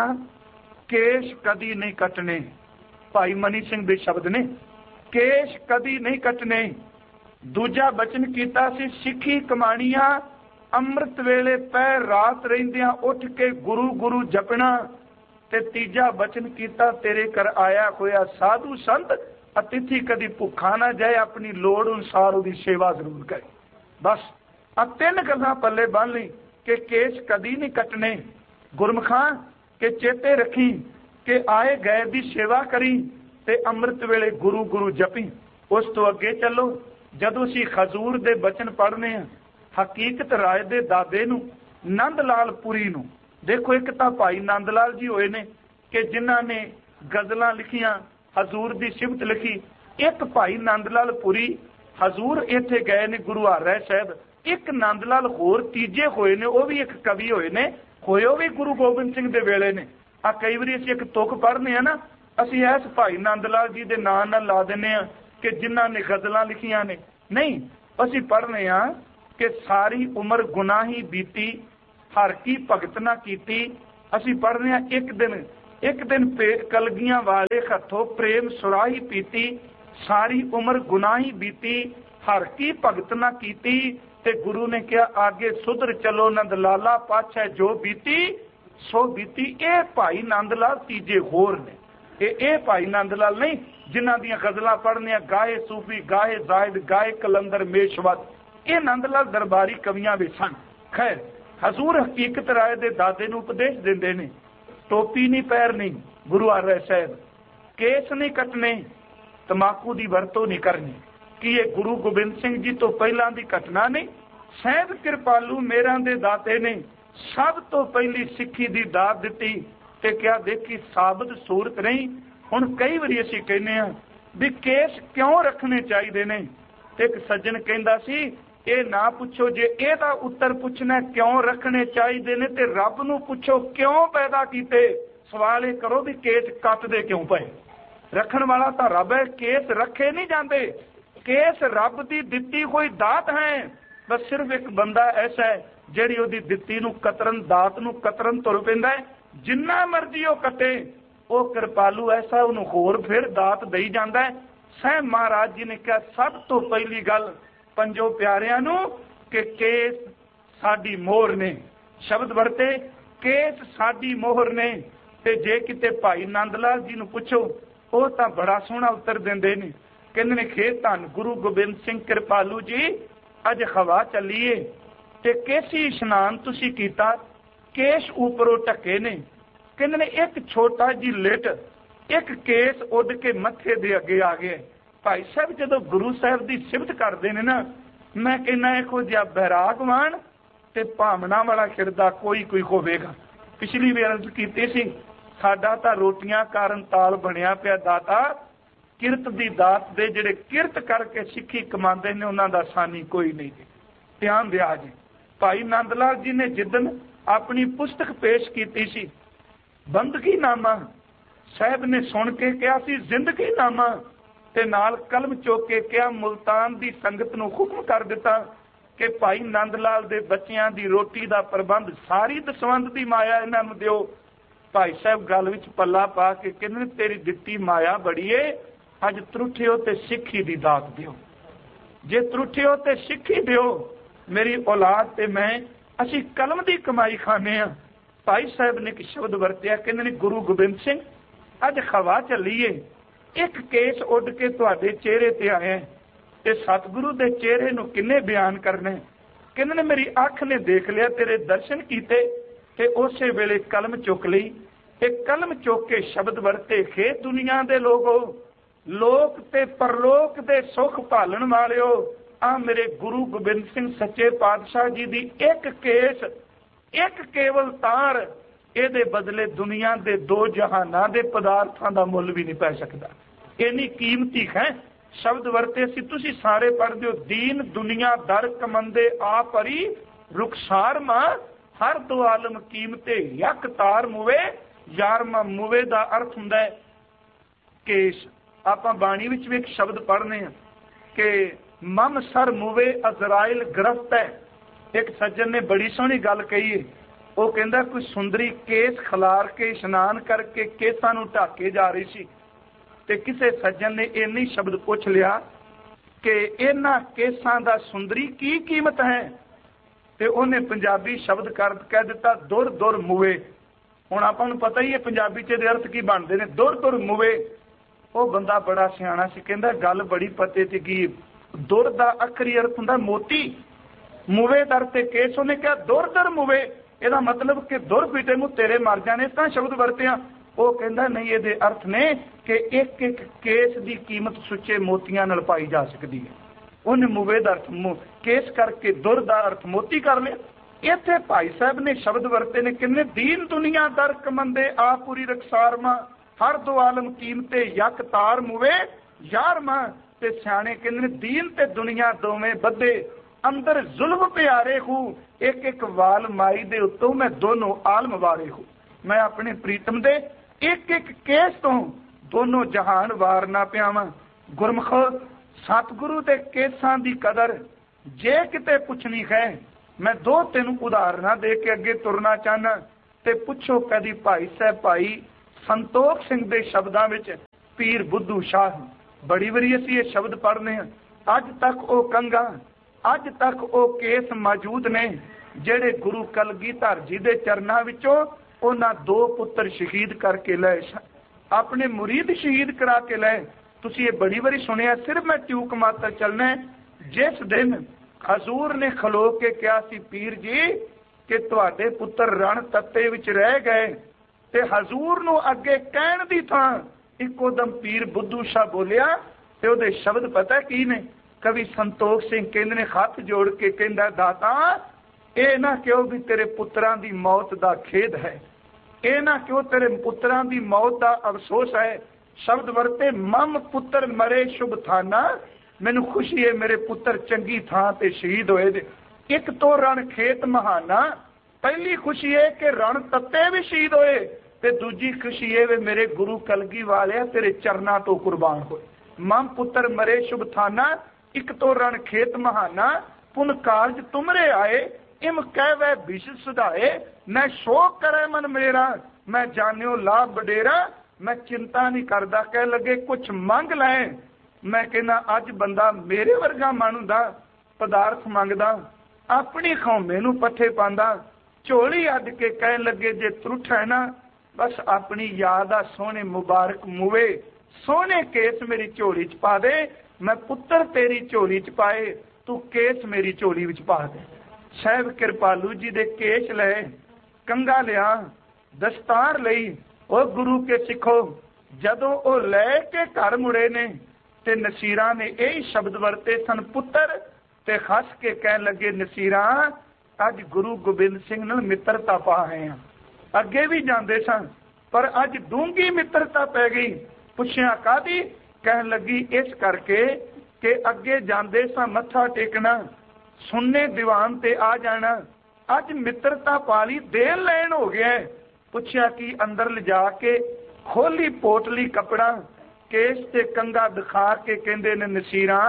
ਕੇਸ਼ ਕਦੀ ਨਹੀਂ ਕੱਟਣੇ। ਭਾਈ ਮਨੀ ਸਿੰਘ ਦੇ ਸ਼ਬਦ ਨੇ, ਕੇਸ਼ ਕਦੀ ਨਹੀਂ ਕੱਟਣੇ। ਦੂਜਾ ਬਚਨ ਕੀਤਾ ਸੀ ਸਿੱਖੀ ਕਮਾਣੀਆਂ, ਅੰਮ੍ਰਿਤ ਵੇਲੇ ਪੈ ਰਾਤ ਰਹਿੰਦਿਆਂ ਉੱਠ ਕੇ ਗੁਰੂ ਗੁਰੂ ਜਪਣਾ। ਤੇ ਤੀਜਾ ਬਚਨ ਕੀਤਾ ਤੇਰੇ ਘਰ ਆਇਆ ਹੋਇਆ ਸਾਧੂ ਸੰਤ ਅਤਿਥੀ ਕਦੀ ਭੁੱਖਾ ਨਾ ਜਾਏ, ਆਪਣੀ ਲੋੜ ਅਨੁਸਾਰ ਉਹਦੀ ਸੇਵਾ ਜ਼ਰੂਰ ਕਰੇ। ਬਸ ਆ 3 ਗੱਲਾਂ ਪੱਲੇ ਬੰਨ ਲਈ ਕਿ ਕੇਸ ਕਦੀ ਨਹੀਂ ਕੱਟਣੇ। ਗੁਰਮੁਖਾਂ ਕਿ ਚੇਤੇ ਰੱਖੀ ਕਿ ਆਏ ਗਏ ਦੀ ਸੇਵਾ ਕਰੀ ਤੇ ਅੰਮ੍ਰਿਤ ਵੇਲੇ ਗੁਰੂ ਗੁਰੂ ਜਪੀ। ਉਸ ਤੋਂ ਅੱਗੇ ਚੱਲੋ। ਜਦੋਂ ਅਸੀਂ ਹਜ਼ੂਰ ਦੇ ਬਚਨ ਪੜ੍ਹਨੇ ਆ, ਹਕੀਕਤ ਰਾਏ ਦੇ ਦਾਦੇ ਨੂੰ ਨੰਦ ਲਾਲ ਪੁਰੀ ਨੂੰ ਦੇਖੋ। ਇੱਕ ਤਾਂ ਭਾਈ ਨੰਦ ਲਾਲ ਜੀ ਹੋਏ ਨੇ ਕਿ ਜਿਨ੍ਹਾਂ ਨੇ ਗਜ਼ਲਾਂ ਲਿਖੀਆਂ, ਹਜ਼ੂਰ ਦੀ ਸਿਫਤ ਲਿਖੀ। ਇੱਕ ਭਾਈ ਨੰਦ ਲਾਲ ਪੁਰੀ ਹਜ਼ੂਰ ਇੱਥੇ ਗਏ ਨੇ ਗੁਰੂ ਹਰਿ ਸਾਹਿਬ। ਇੱਕ ਨੰਦ ਲਾਲ ਹੋਰ ਤੀਜੇ ਹੋਏ ਨੇ, ਉਹ ਵੀ ਇੱਕ ਕਵੀ ਹੋਏ ਨੇ, ਹੋਏ ਉਹ ਵੀ ਗੁਰੂ ਗੋਬਿੰਦ ਸਿੰਘ ਦੇ ਵੇਲੇ ਨੇ। ਆ ਕਈ ਵਾਰੀ ਅਸੀਂ ਇੱਕ ਤੁਕ ਪੜ੍ਹਨੇ ਆ ਨਾ, ਅਸੀਂ ਇਸ ਭਾਈ ਨੰਦ ਲਾਲ ਜੀ ਦੇ ਨਾਂ ਨਾਲ ਲਾ ਦਿੰਦੇ ਆ ਕਿ ਜਿਨ੍ਹਾਂ ਨੇ ਗਜ਼ਲਾਂ ਲਿਖੀਆਂ ਨੇ। ਨਹੀਂ, ਅਸੀਂ ਪੜ੍ਹਨੇ ਆ कि सारी उम्र गुनाही बीती हर की भगत ना कीती। ਅਸੀਂ पढ़ने आ एक दिन कलगियां वाले हथों प्रेम सुराही पीती, सारी उम्र गुनाही बीती हर की भगत ना कीती। ते गुरु ने कहा आगे सुधर चलो नंद लाला पाछे जो बीती सो बीती। ये भाई नंद लाल तीजे होर ने, ये भाई नंद लाल नहीं जिन्हां दियां गजलां पढ़ने गाए सूफी गाए जायद गाए कलंदर मेशवत, ये नंद लाल दरबारी कवियां भी सन। खैर हजूर हकीकत राय दे दादे नूं उपदेश दिंदे ने, टोपी नहीं पैरनी गुरु हरराय साहब, केस नहीं कटने, तमाकू की वरतों नहीं करनी। कि ये गुरु गोबिंद सिंह जी तो पहला की घटना नहीं? सहब कृपालू मेरा दे दाते ने सब तो पहली सिक्खी की दात दी ते क्या देखी साबित सूरत नहीं। हुण कई बारी असीं कहने आ भी केस क्यों रखने चाहिए ने। एक सज्जन कहंदा सी ये ना पुछो जे एदा उत्तर पूछना क्यों रखने चाहिए ने ते रब नूं पुछो क्यों पैदा कीते। सवाल ये करो भी केस कटदे क्यों पे। रखण वाला तो रब है, केस रखे नहीं जाते। केस रब की दिती कोई दात है, बस सिर्फ एक बंदा ऐसा है जिहड़ी उहदी दिती नूं कतरन दात नूं कतरन तुर पैंदा है। जिन्ना मर्जी वो कटे, वो कृपालू ऐसा उन्होंने होर फिर दात दई जांदा है। सह महाराज जी ने कहा सब तो पहली गल पंजों प्यारियां नूं कि केस साडी मोहर ने, शब्द वरते केस साडी मोहर ने। ते जे किते भाई नंद लाल जी नूं पुछो वो तां बड़ा सोहना उत्तर दिंदे ने, कहंदे ने खे धन गुरु गोबिंद सिंह कृपालू जी अज हवा चलीए ते केसी इशनान तुसी कीता, केस ऊपरों ढके ने। कहंदे ने एक छोटा जी लिट एक केस उड़ के मथे दे अगे आ गया। भाई साहब जदों गुरु साहब की सिफत करते हैं ना, मैं कहना इहो जिहा बैरागवान ते भावना वाला खिरदा कोई कोई होवेगा। पिछली वार अर्ज कीती सी साडा तां रोटियां कारण ताल बनिया पिया दाता, किरत दी दात दे जिहड़े किरत करके सिੱਖੀ कमांदे ने उन्हां दा सानी कोई नहीं। ध्यान दिया जी। भाई नंद लाल जी ने जिदन अपनी पुस्तक पेश की सी बंदगी नामा, साहब ने सुन के कहा सी जिंदगी नामा ते नाल कलम चुक के कहा मुल्तान दी संगत नूं हुक्म कर दिता कि भाई नंद लाल दे बच्चियां दी रोटी दा प्रबंध सारी दसवंध दी माया इन्हां नूं दिओ। भाई साहब गल विच पल्ला पा के कहंदे तेरी दित्ती माया बड़ी है, अज त्रुठियो ते सिੱਖੀ दी दात दिओ। जे त्रुठियो ते सिੱਖੀ दिओ, मेरी औलाद ते मैं असीं कलम दी कमाई खाने आ। भाई साहब ने एक शब्द वरतिया, कहंदे ने गुरु गोबिंद सिंह अज हवा चलीए एक केस उड़ के तुहाडे चेहरे ते आया ते सतगुरु दे चेहरे नूं किन्ने बयान करना। कहंदे ने मेरी अख ने देख लिया तेरे दर्शन कीते ते उसे वेले कलम चुक लई। एक कलम चुक के शब्द वरते खे दुनिया दे लोगो लोक ते परलोक दे सुख भालण वालिओ, आ मेरे गुरु गोबिंद सिंह सच्चे पातशाह जी दी एक केस एक केवल तार ਇਹਦੇ बदले दुनिया के दो जहाना के पदार्थों का मुल भी नहीं पै सकता। इन्नी कीमती है। शब्द वरते सी तुसी सारे पढ़ते हो दीन दुनिया दर कमंदे आ परी रुखसार मां हर दो आलम कीमते यक तार मुवे यार मां मुवे का अर्थ हुंदा है केश। आपां बाणी विच भी एक शब्द पढ़ने कि मम सर मुवे अजराइल गिरफ्त है। एक सज्जन ने बड़ी सोहनी गल कही है, वो कहता कोई सुंदरी केस खिलार के इशनान करके केसां नूं ढक के जा रही सी ते किसी सज्जन ने इन्नी शब्द पूछ लिया कि इन्हां केसां दा सुंदरी की कीमत है, ते उन्हें पंजाबी शब्द कर कह दिता दुर दुर मुवे। हुण आपां नूं पता ही है पंजाबी च इहदे अर्थ की बनदे ने दुर दुर मुवे। वो बंदा बड़ा सियाणा सी, कहंदा गल बड़ी पते च की दुर दा अखरी अर्थ हुंदा मोती, मुवे दर ते केस। उन्हें कहा दुर दुर मुवे, ਇਹਦਾ मतलब कि दुर पीटे मुँह तेरे मर जाने। इस तरह शब्द वरतिया। वो कहता नहीं ये अर्थ ने कि एक एक केस की कीमत सुच्चे मोतियां नाल पाई जा सकती है। उन्हें मुवे का अर्थ केस करके दुर का अर्थ मोती कर लिया। इत्थे भाई साहब ने शब्द वरते ने किन्ने दीन दुनिया दर कमंदे आ पूरी रखसार मां हर दो आलम कीमते यक तार मुवे यार मां। ते सियाणे कहंदे दीन ते दुनिया दोवें बद्धे अंदर जुल्म प्यारे हूँ एक एक वाल माई दे उत्तों मैं दोनों आलम वारे हूँ। मैं अपने प्रीतम दे एक एक केस तो दोनों जहान वार ना पियावां। गुरमुख सतगुरु दे केसां दी कदर जे किते पुछनी है, मैं 2-3 उदाहरण दे के अगे तुरना चाहना। ते पुछो कदी भाई साहब भाई संतोख सिंह दे शब्दां विच पीर बुद्धू शाह, बड़ी वारी असीं ये शब्द पढ़ने हैं। अज तक वो कंगा, अज तक वो केस मौजूद ने जेड़े गुरु कलगीधर जी दे चरनां विचों उन्हां 2 पुत्र शहीद करके लए, अपने मुरीद शहीद करा के लए। तुसीं ये बड़ी वारी सुनिया। सिर्फ मैं ट्यूक मात्र चलना। जिस दिन हजूर ने खलो के कहा सी पीर जी कि तुहाडे पुत्र रण तत्ते विच रह गए, ते हजूर नूं अगे कहण दी थां इकोदम पीर बुद्धू शाह बोलिया। ते उहदे शब्द पता की ने? कवि संतोख सिंह कहंदे ने हाथ जोड़ के कहंदा, दाता ये ना क्यों भी तेरे पुत्रां दी मौत दा खेद है, ये ना क्यों तेरे पुत्रां दी मौत दा अफसोस है। शब्द वरते मम पुत्र मरे शुभ थाना, मैनू खुशी है मेरे पुत्र चंगी थां ते शहीद होए दे। एक तो रण खेत महाना, पहली खुशी है कि रण तत्ते भी शहीद होए, ते दूजी खुशी है वे मेरे गुरु कलगी वाले तेरे चरना तो कुर्बान होए। मम पुत्र मरे शुभ थाना, एक तो रण खेत महाना, पुन कारज तुमरे आए, इम कहवे विष सुधाए। मैं शोक करे मन मेरा, मैं जानियो लाभ बडेरा, मैं चिंता नहीं करदा कह लगे कुछ मंग लैं। मैं कहना अज बंदा मेरे वर्गा मानू दा पदार्थ मंगदा, अपनी खौमे नूं पट्ठे पांदा, झोली अड के कह लगे जे त्रुठ है ना बस अपनी याद आ सोहने मुबारक मूवे, सोहने केस मेरी झोली च पा दे। मैं पुत्र तेरी झोली च पाए, तू केस मेरी झोली विच पा दे। साहिब कृपालू जी दे केस लए, कंगा लिया, दस्तार लई। ओ गुरु के सिखो जदों ओ लै के घर मुड़े ने ते नसीरां ने यही शब्द वरते सन पुत्र, ते हस के कह लगे नसीरां अज गुरु गोबिंद सिंह नाल मित्रता पा आए हैं। अगे भी जाते सन पर अज डूंगी मित्रता पै गई। पुछया कादी? कह लगी इस करके कि अगे जाते सा मत्था टेकना, सुनने दीवान ते आ जाना, अज मित्रता पाली देन लैन हो गया। पुछया कि अंदर ले जाके खोली पोटली कपड़ा, केस ते कंगा दिखा के कहंदे ने नसीरां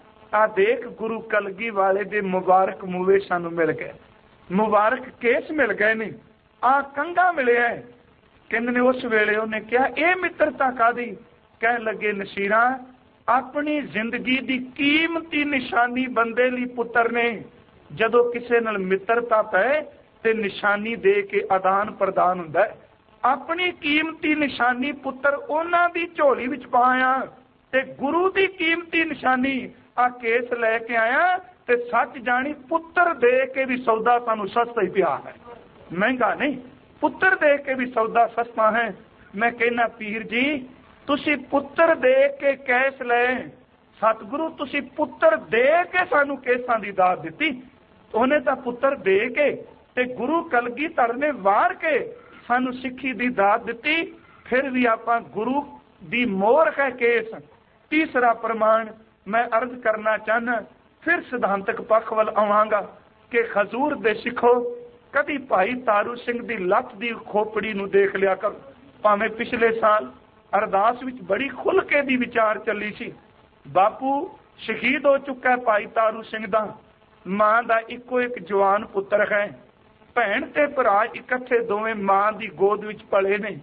आ देख गुरु कलगी वाले दे मुबारक मूवे सानू मिल गए, मुबारक केस मिल गए ने, आ कंगा मिले है। कहंदे ने उस वेले उन्हें कहा यह मित्रता कादी? कह लगे नसीरां अपनी जिंदगी दी कीमती निशानी बंदे लई पुत्र ने जदों किसे नाल मित्रता पै ते निशानी दे के आदान प्रदान हुंदा है। अपनी कीमती निशानी पुत्र उन्हां दी झोली विच पाया ते गुरु दी कीमती निशानी आ केस लैके आया। ते सच जानी पुत्र दे के भी सौदा सानू सस्ता ही पिया है, महंगा नहीं। पुत्र दे के भी सौदा सस्ता है। मैं कहना पीर जी तुसी पुत्र दे के कैस ले, सतगुरु तुसी पुत्र दे के सानू केसां दी दात दिती। उन्हें तो पुत्र दे के ते गुरु कलगीधर ने वार के सानू सिक्खी दी दात दिती। फिर भी आपां गुरु दी मोहर है केस। तीसरा प्रमाण मैं अर्ज करना चाहना, फिर सिद्धांतक पक्ष वल आवांगा कि हजूर दे सिखो कदी भाई तारू सिंह दी लत दी खोपड़ी नू देख लिया करो। भावें पिछले साल अरदास विच बड़ी खुल के दी विचार चली सी। बापू शहीद हो चुका है भाई तारू सिंह दा, मां दा इको एक जवान पुत्र है, भैन ते भरा इकट्ठे दोवें मां दी गोद विच पले ने।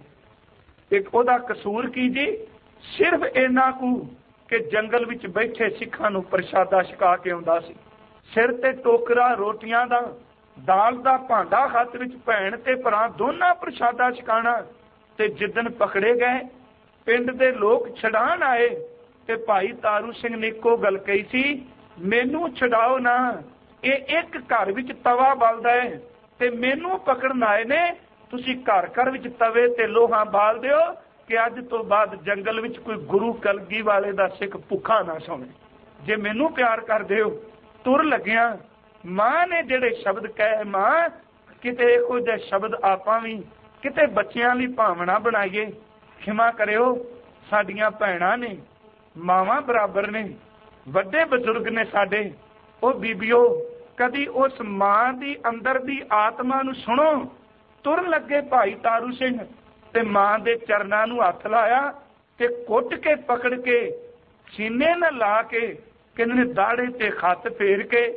एक ओदा कसूर की जी? सिर्फ इन्ना कू कि जंगल विच बैठे सिखां नू प्रशादा छका के आउंदा सी। सिर ते टोकरा रोटियां दा, दाल दा भांडा हत्थ विच, भैन ते भरा दोनां प्रशादा छकाना। ते जिदन पकड़े गए पिंड दे लोग छड़ान आए ते भाई तारू सिंह ने इको गल कही सी, मैनू छड़ाओ ना, ये एक घर विच तवा बलदा है ते मैनू पकड़न आए ने, तुसी घर घर विच तवे ते लोहा बाल दिओ कि अज तो बाद जंगल विच कोई गुरु कलगी वाले दा सिख भुखा ना सोवे। जे मैनू प्यार कर दिओ। तुर लग्या मां ने जेड़े शब्द कहे, मां किते इहो जिहे शब्द आपां भी किते बच्चियां लई भावना बनाईए। खिमा करियो साडियां भैणां ने, मावां बराबर ने, वड्डे बजुर्ग ने साडे, ओ बीबियो कदी उस मां दी अंदर दी आत्मा नू सुनो। तुर लगे भाई तारू सिंह ते मां दे चरनां नू हथ लाया ते कुट के पकड़ के सीने न ला के किन्ने दाड़े ते खत फेर के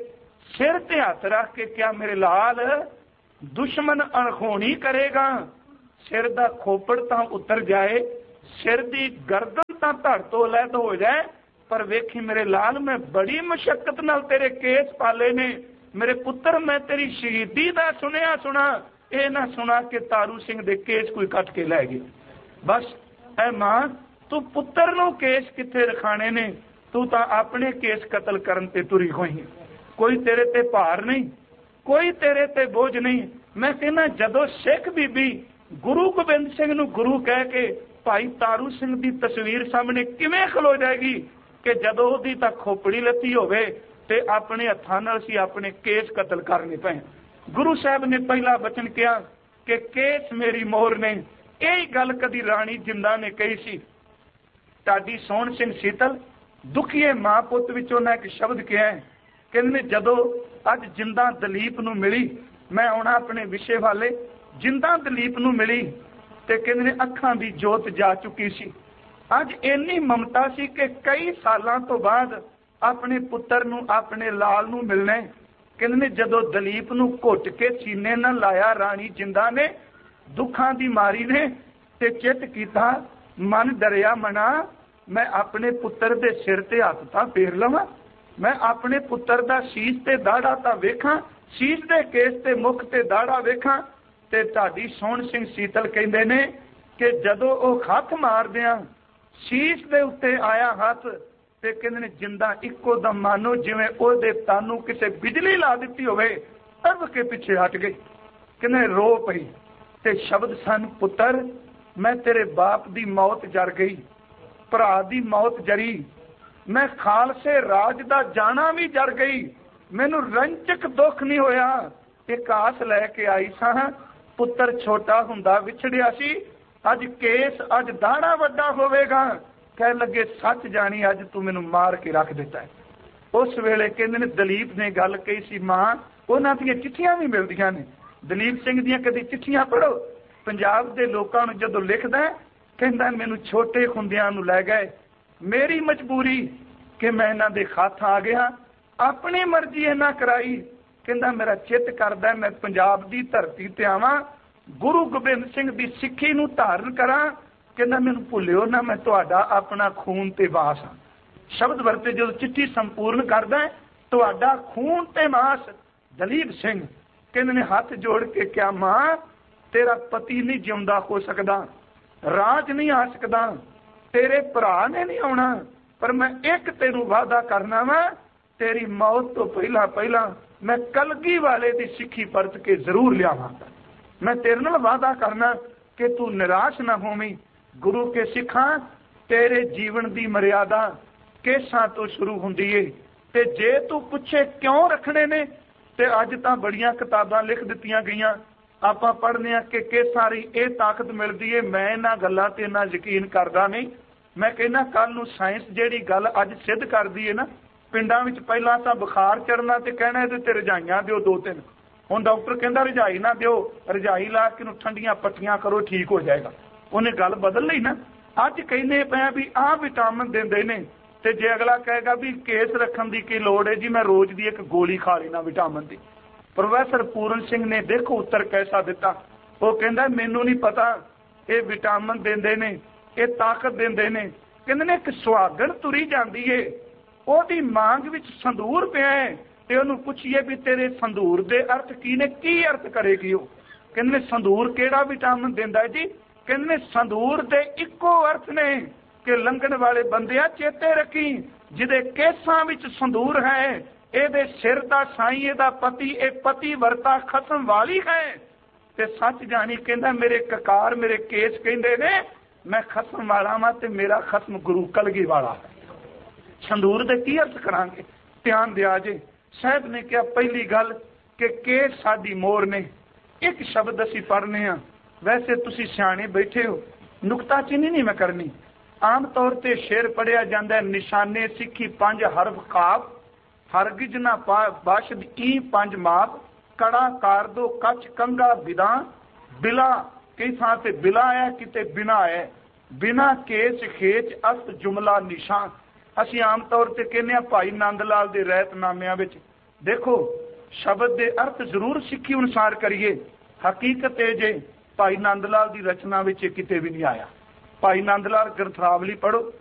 सिर ते हथ रख के क्या मेरे लाल दुश्मन अणहोनी करेगा? सिर दा खोपड़ तां उतर जाए, सिर दी गर्दन तां धड़ तो अलग हो जाए, पर वेखी मेरे लाल मैं बड़ी मुशक्कत नाल तेरे केस पाले ने। मेरे पुत्र मैं तेरी शहीदी दा सुनिया सुना, ये ना सुना कि तारू सिंह दे केस कोई कट के लै गए। बस ऐ मां तू पुत्र नूं केस किथे रखाने ने, तू तां अपने केस कतल करन ते तुरी होई। कोई तेरे ते भार नहीं, कोई तेरे ते बोझ नहीं। मैं कहना जदों सिख बीबी गुरु गोबिंद सिंह नूं गुरु कह के भाई तारू सिंह दी तस्वीर सामने किवें खलो जाएगी कि जदों ओहदी तां खोपड़ी लती होवे ते अपने हत्थां नाल सी अपने केस कतल करने पे। गुरु साहब ने पहला वचन किया कि केस मेरी मोहर ने। यही गल कदी राणी जिंदा ने कही सी। ढाडी सोहण सिंह सीतल दुखीए मां पुत विच उन्हां एक शब्द कहा है, कहंदे जदों अज जिंदा दलीप नूं मिली, मैं आउणा अपने विषय वाले, जिंदा दलीप नूं मिली ते कहंदे अखां दी जोत जा चुकी सी। अज इन्नी ममता सी कि कई सालां तो बाद अपने पुत्र नूं अपने लाल नूं मिलना। कहंदे जदों दलीप नूं घुट के सीने नाल लाया राणी जिंदा ने दुखां दी मारी ने ते चित कीता मन डरिया मना, मैं अपने पुत्र दे सिर ते हथ तां फेर लवां, मैं अपने पुत्र दा शीश ते दाड़ा तां वेखां, शीश दे केस ते मुख ते दाड़ा वेखां। ते ढाडी सोहण सिंह सीतल कहंदे ने कि जदों ओह हथ मारदियां शीश दे उत्ते आया हथ ते कहंदे ने जिंदा इक्को दम मानो जिवें ओहदे तानू किसे बिजली ला दित्ती होवे, तब के पिछे हट गई। कहंदे रो पई ते शब्द सन, पुत्र मैं तेरे बाप दी मौत जर गई, भरा दी मौत जरी, मैं खालसे राज दा जाना भी जर गई, मैनू रंचक दुख नहीं होया। एक आस लैके आई सां, पुत्र छोटा हुंदा विछड़िया सी, अज केस अज दाड़ा वड्डा होवेगा। कह लगे सच जानी अज तू मैनू मार के रख दिता है। उस वेले कहंदे ने दलीप ने गल कही सी, मां उन्हां दी चिट्ठियां भी मिलदियां ने, दलीप सिंह दी कदी चिट्ठियां पढ़ो। पंजाब दे लोकां नूं जदों लिखदा कहंदा मैनू छोटे हुंदियां नूं लै गए, मेरी मजबूरी कि मैं इन्हां दे खात आ गया, अपनी मर्जी इन्हां कराई। कहंदा मेरा चित करदा मैं पंजाब दी धरती ते आवां, गुरु गोबिंद सिंह दी सिੱਖੀ नूं धारण करां। कहंदा मैनू भुल्लिओ ना, मैं तुहाडा अपना खून ते मास हां। शब्द वरते जो चिट्ठी संपूर्ण करदा तुहाडा खून ते मास। दलीप सिंह कहंदे ने हाथ जोड़ के क्या मां तेरा पति नहीं जिउंदा हो सकदा, राज नहीं आ सकदा, तेरे भरा ने नहीं आउणा, पर मैं एक तेनू वादा करना वा, तेरी मौत तो पहला पहला मैं कलगी वाले दी सिੱਖੀ परत के जरूर लियावांगा। मैं तेरे नाल वादा करना कि तू निराश ना होवीं। गुरु के सिखा तेरे जीवन दी मर्यादा केसां तो शुरू हुंदी है, ते जे तू पुछे क्यों रखने ने ते अज तां बड़ियां किताबां लिख दित्तियां गईयां, आपां पढ़ने कि केसां दी इह ताकत मिलदी है। मैं इन्हां गल्लां ते इन्ना यकीन करदा नहीं। मैं कहना कल नूं साइंस जिहड़ी गल अज सिद्ध करदी है ना, पिंडां विच पहिलां तां बुखार चढ़ना ते कहना इहदे ते रजाइयां दिओ 2-3, हुण डॉक्टर कहंदा रजाई ना दिओ, रजाई ला के नूं ठंडियां पट्टियां करो ठीक हो जाएगा। उन्हें गल बदल लई ना। अज कहने पे भी आह विटामिन देंदे ने, ते जे अगला कहेगा भी केस रखने की की लोड़ है जी, मैं रोज दी एक गोली खा लेना विटामिन की। प्रोफैसर पूरन सिंह ने देखो उत्तर कैसा दिता। वो कहंदा मैनू नहीं पता ये विटामिन देंदे ने, ये ताकत देंदे ने। कहंदे ने एक सुहागण तुरी जांदी है, ओहदी मांग विच संदूर पिया है, ते ओनू पुछिए भी तेरे संदूर दे अर्थ की ने, की अर्थ करेगी। वो कहंदे ने संदूर केड़ा विटामिन देंदा है जी? कहंदे संदूर दे इक्को अर्थ ने कि लंघण वाले बंदिया चेते रखी, जिदे केसां विच संदूर है, एदे सिर दा साईं एदा पति, ए पति वर्ता खसम वाली है। ते सच जानी कहंदा मेरे ककार मेरे केस कहंदे ने मैं खसम वाला वां ते मेरा खसम गुरु कलगी वाला है। संदूर दे की अर्थ करांगे, ध्यान दिया जे। साहब ने कहा पहली गल कि केस साडी मोर ने। एक शब्द असीं पढ़ने आ, वैसे तुसी सियाणे बैठे हो, नुकताचीनी नहीं मैं करनी। आम तौर ते शेर पढ़िया जाता है, निशाने सिੱਖੀ 5 हरफ काफ, हरगिज ना बाशद ई 5 माप, कड़ा कार दो कच कंगा बिदा, बिला कई थां ते बिला है किते बिना है, बिना केस खेच अस्त जुमला निशान। असीं आम तौर ते कहने भाई नंद लाल दे रहतनामिਆਂ ਵਿੱਚ ਦੇਖੋ ਸ਼ਬਦ ਦੇ ਅਰਥ ਜ਼ਰੂਰ ਸਿੱਖੀ ਅਨੁਸਾਰ ਕਰੀਏ, ਹਕੀਕਤ ਇਹ ਜੇ ਭਾਈ ਨੰਦ ਲਾਲ ਦੀ ਰਚਨਾ ਵਿੱਚ ਕਿਤੇ ਵੀ ਨਹੀਂ ਆਇਆ। ਭਾਈ ਨੰਦ ਲਾਲ ਗ੍ਰੰਥਾਵਲੀ ਪੜ੍ਹੋ,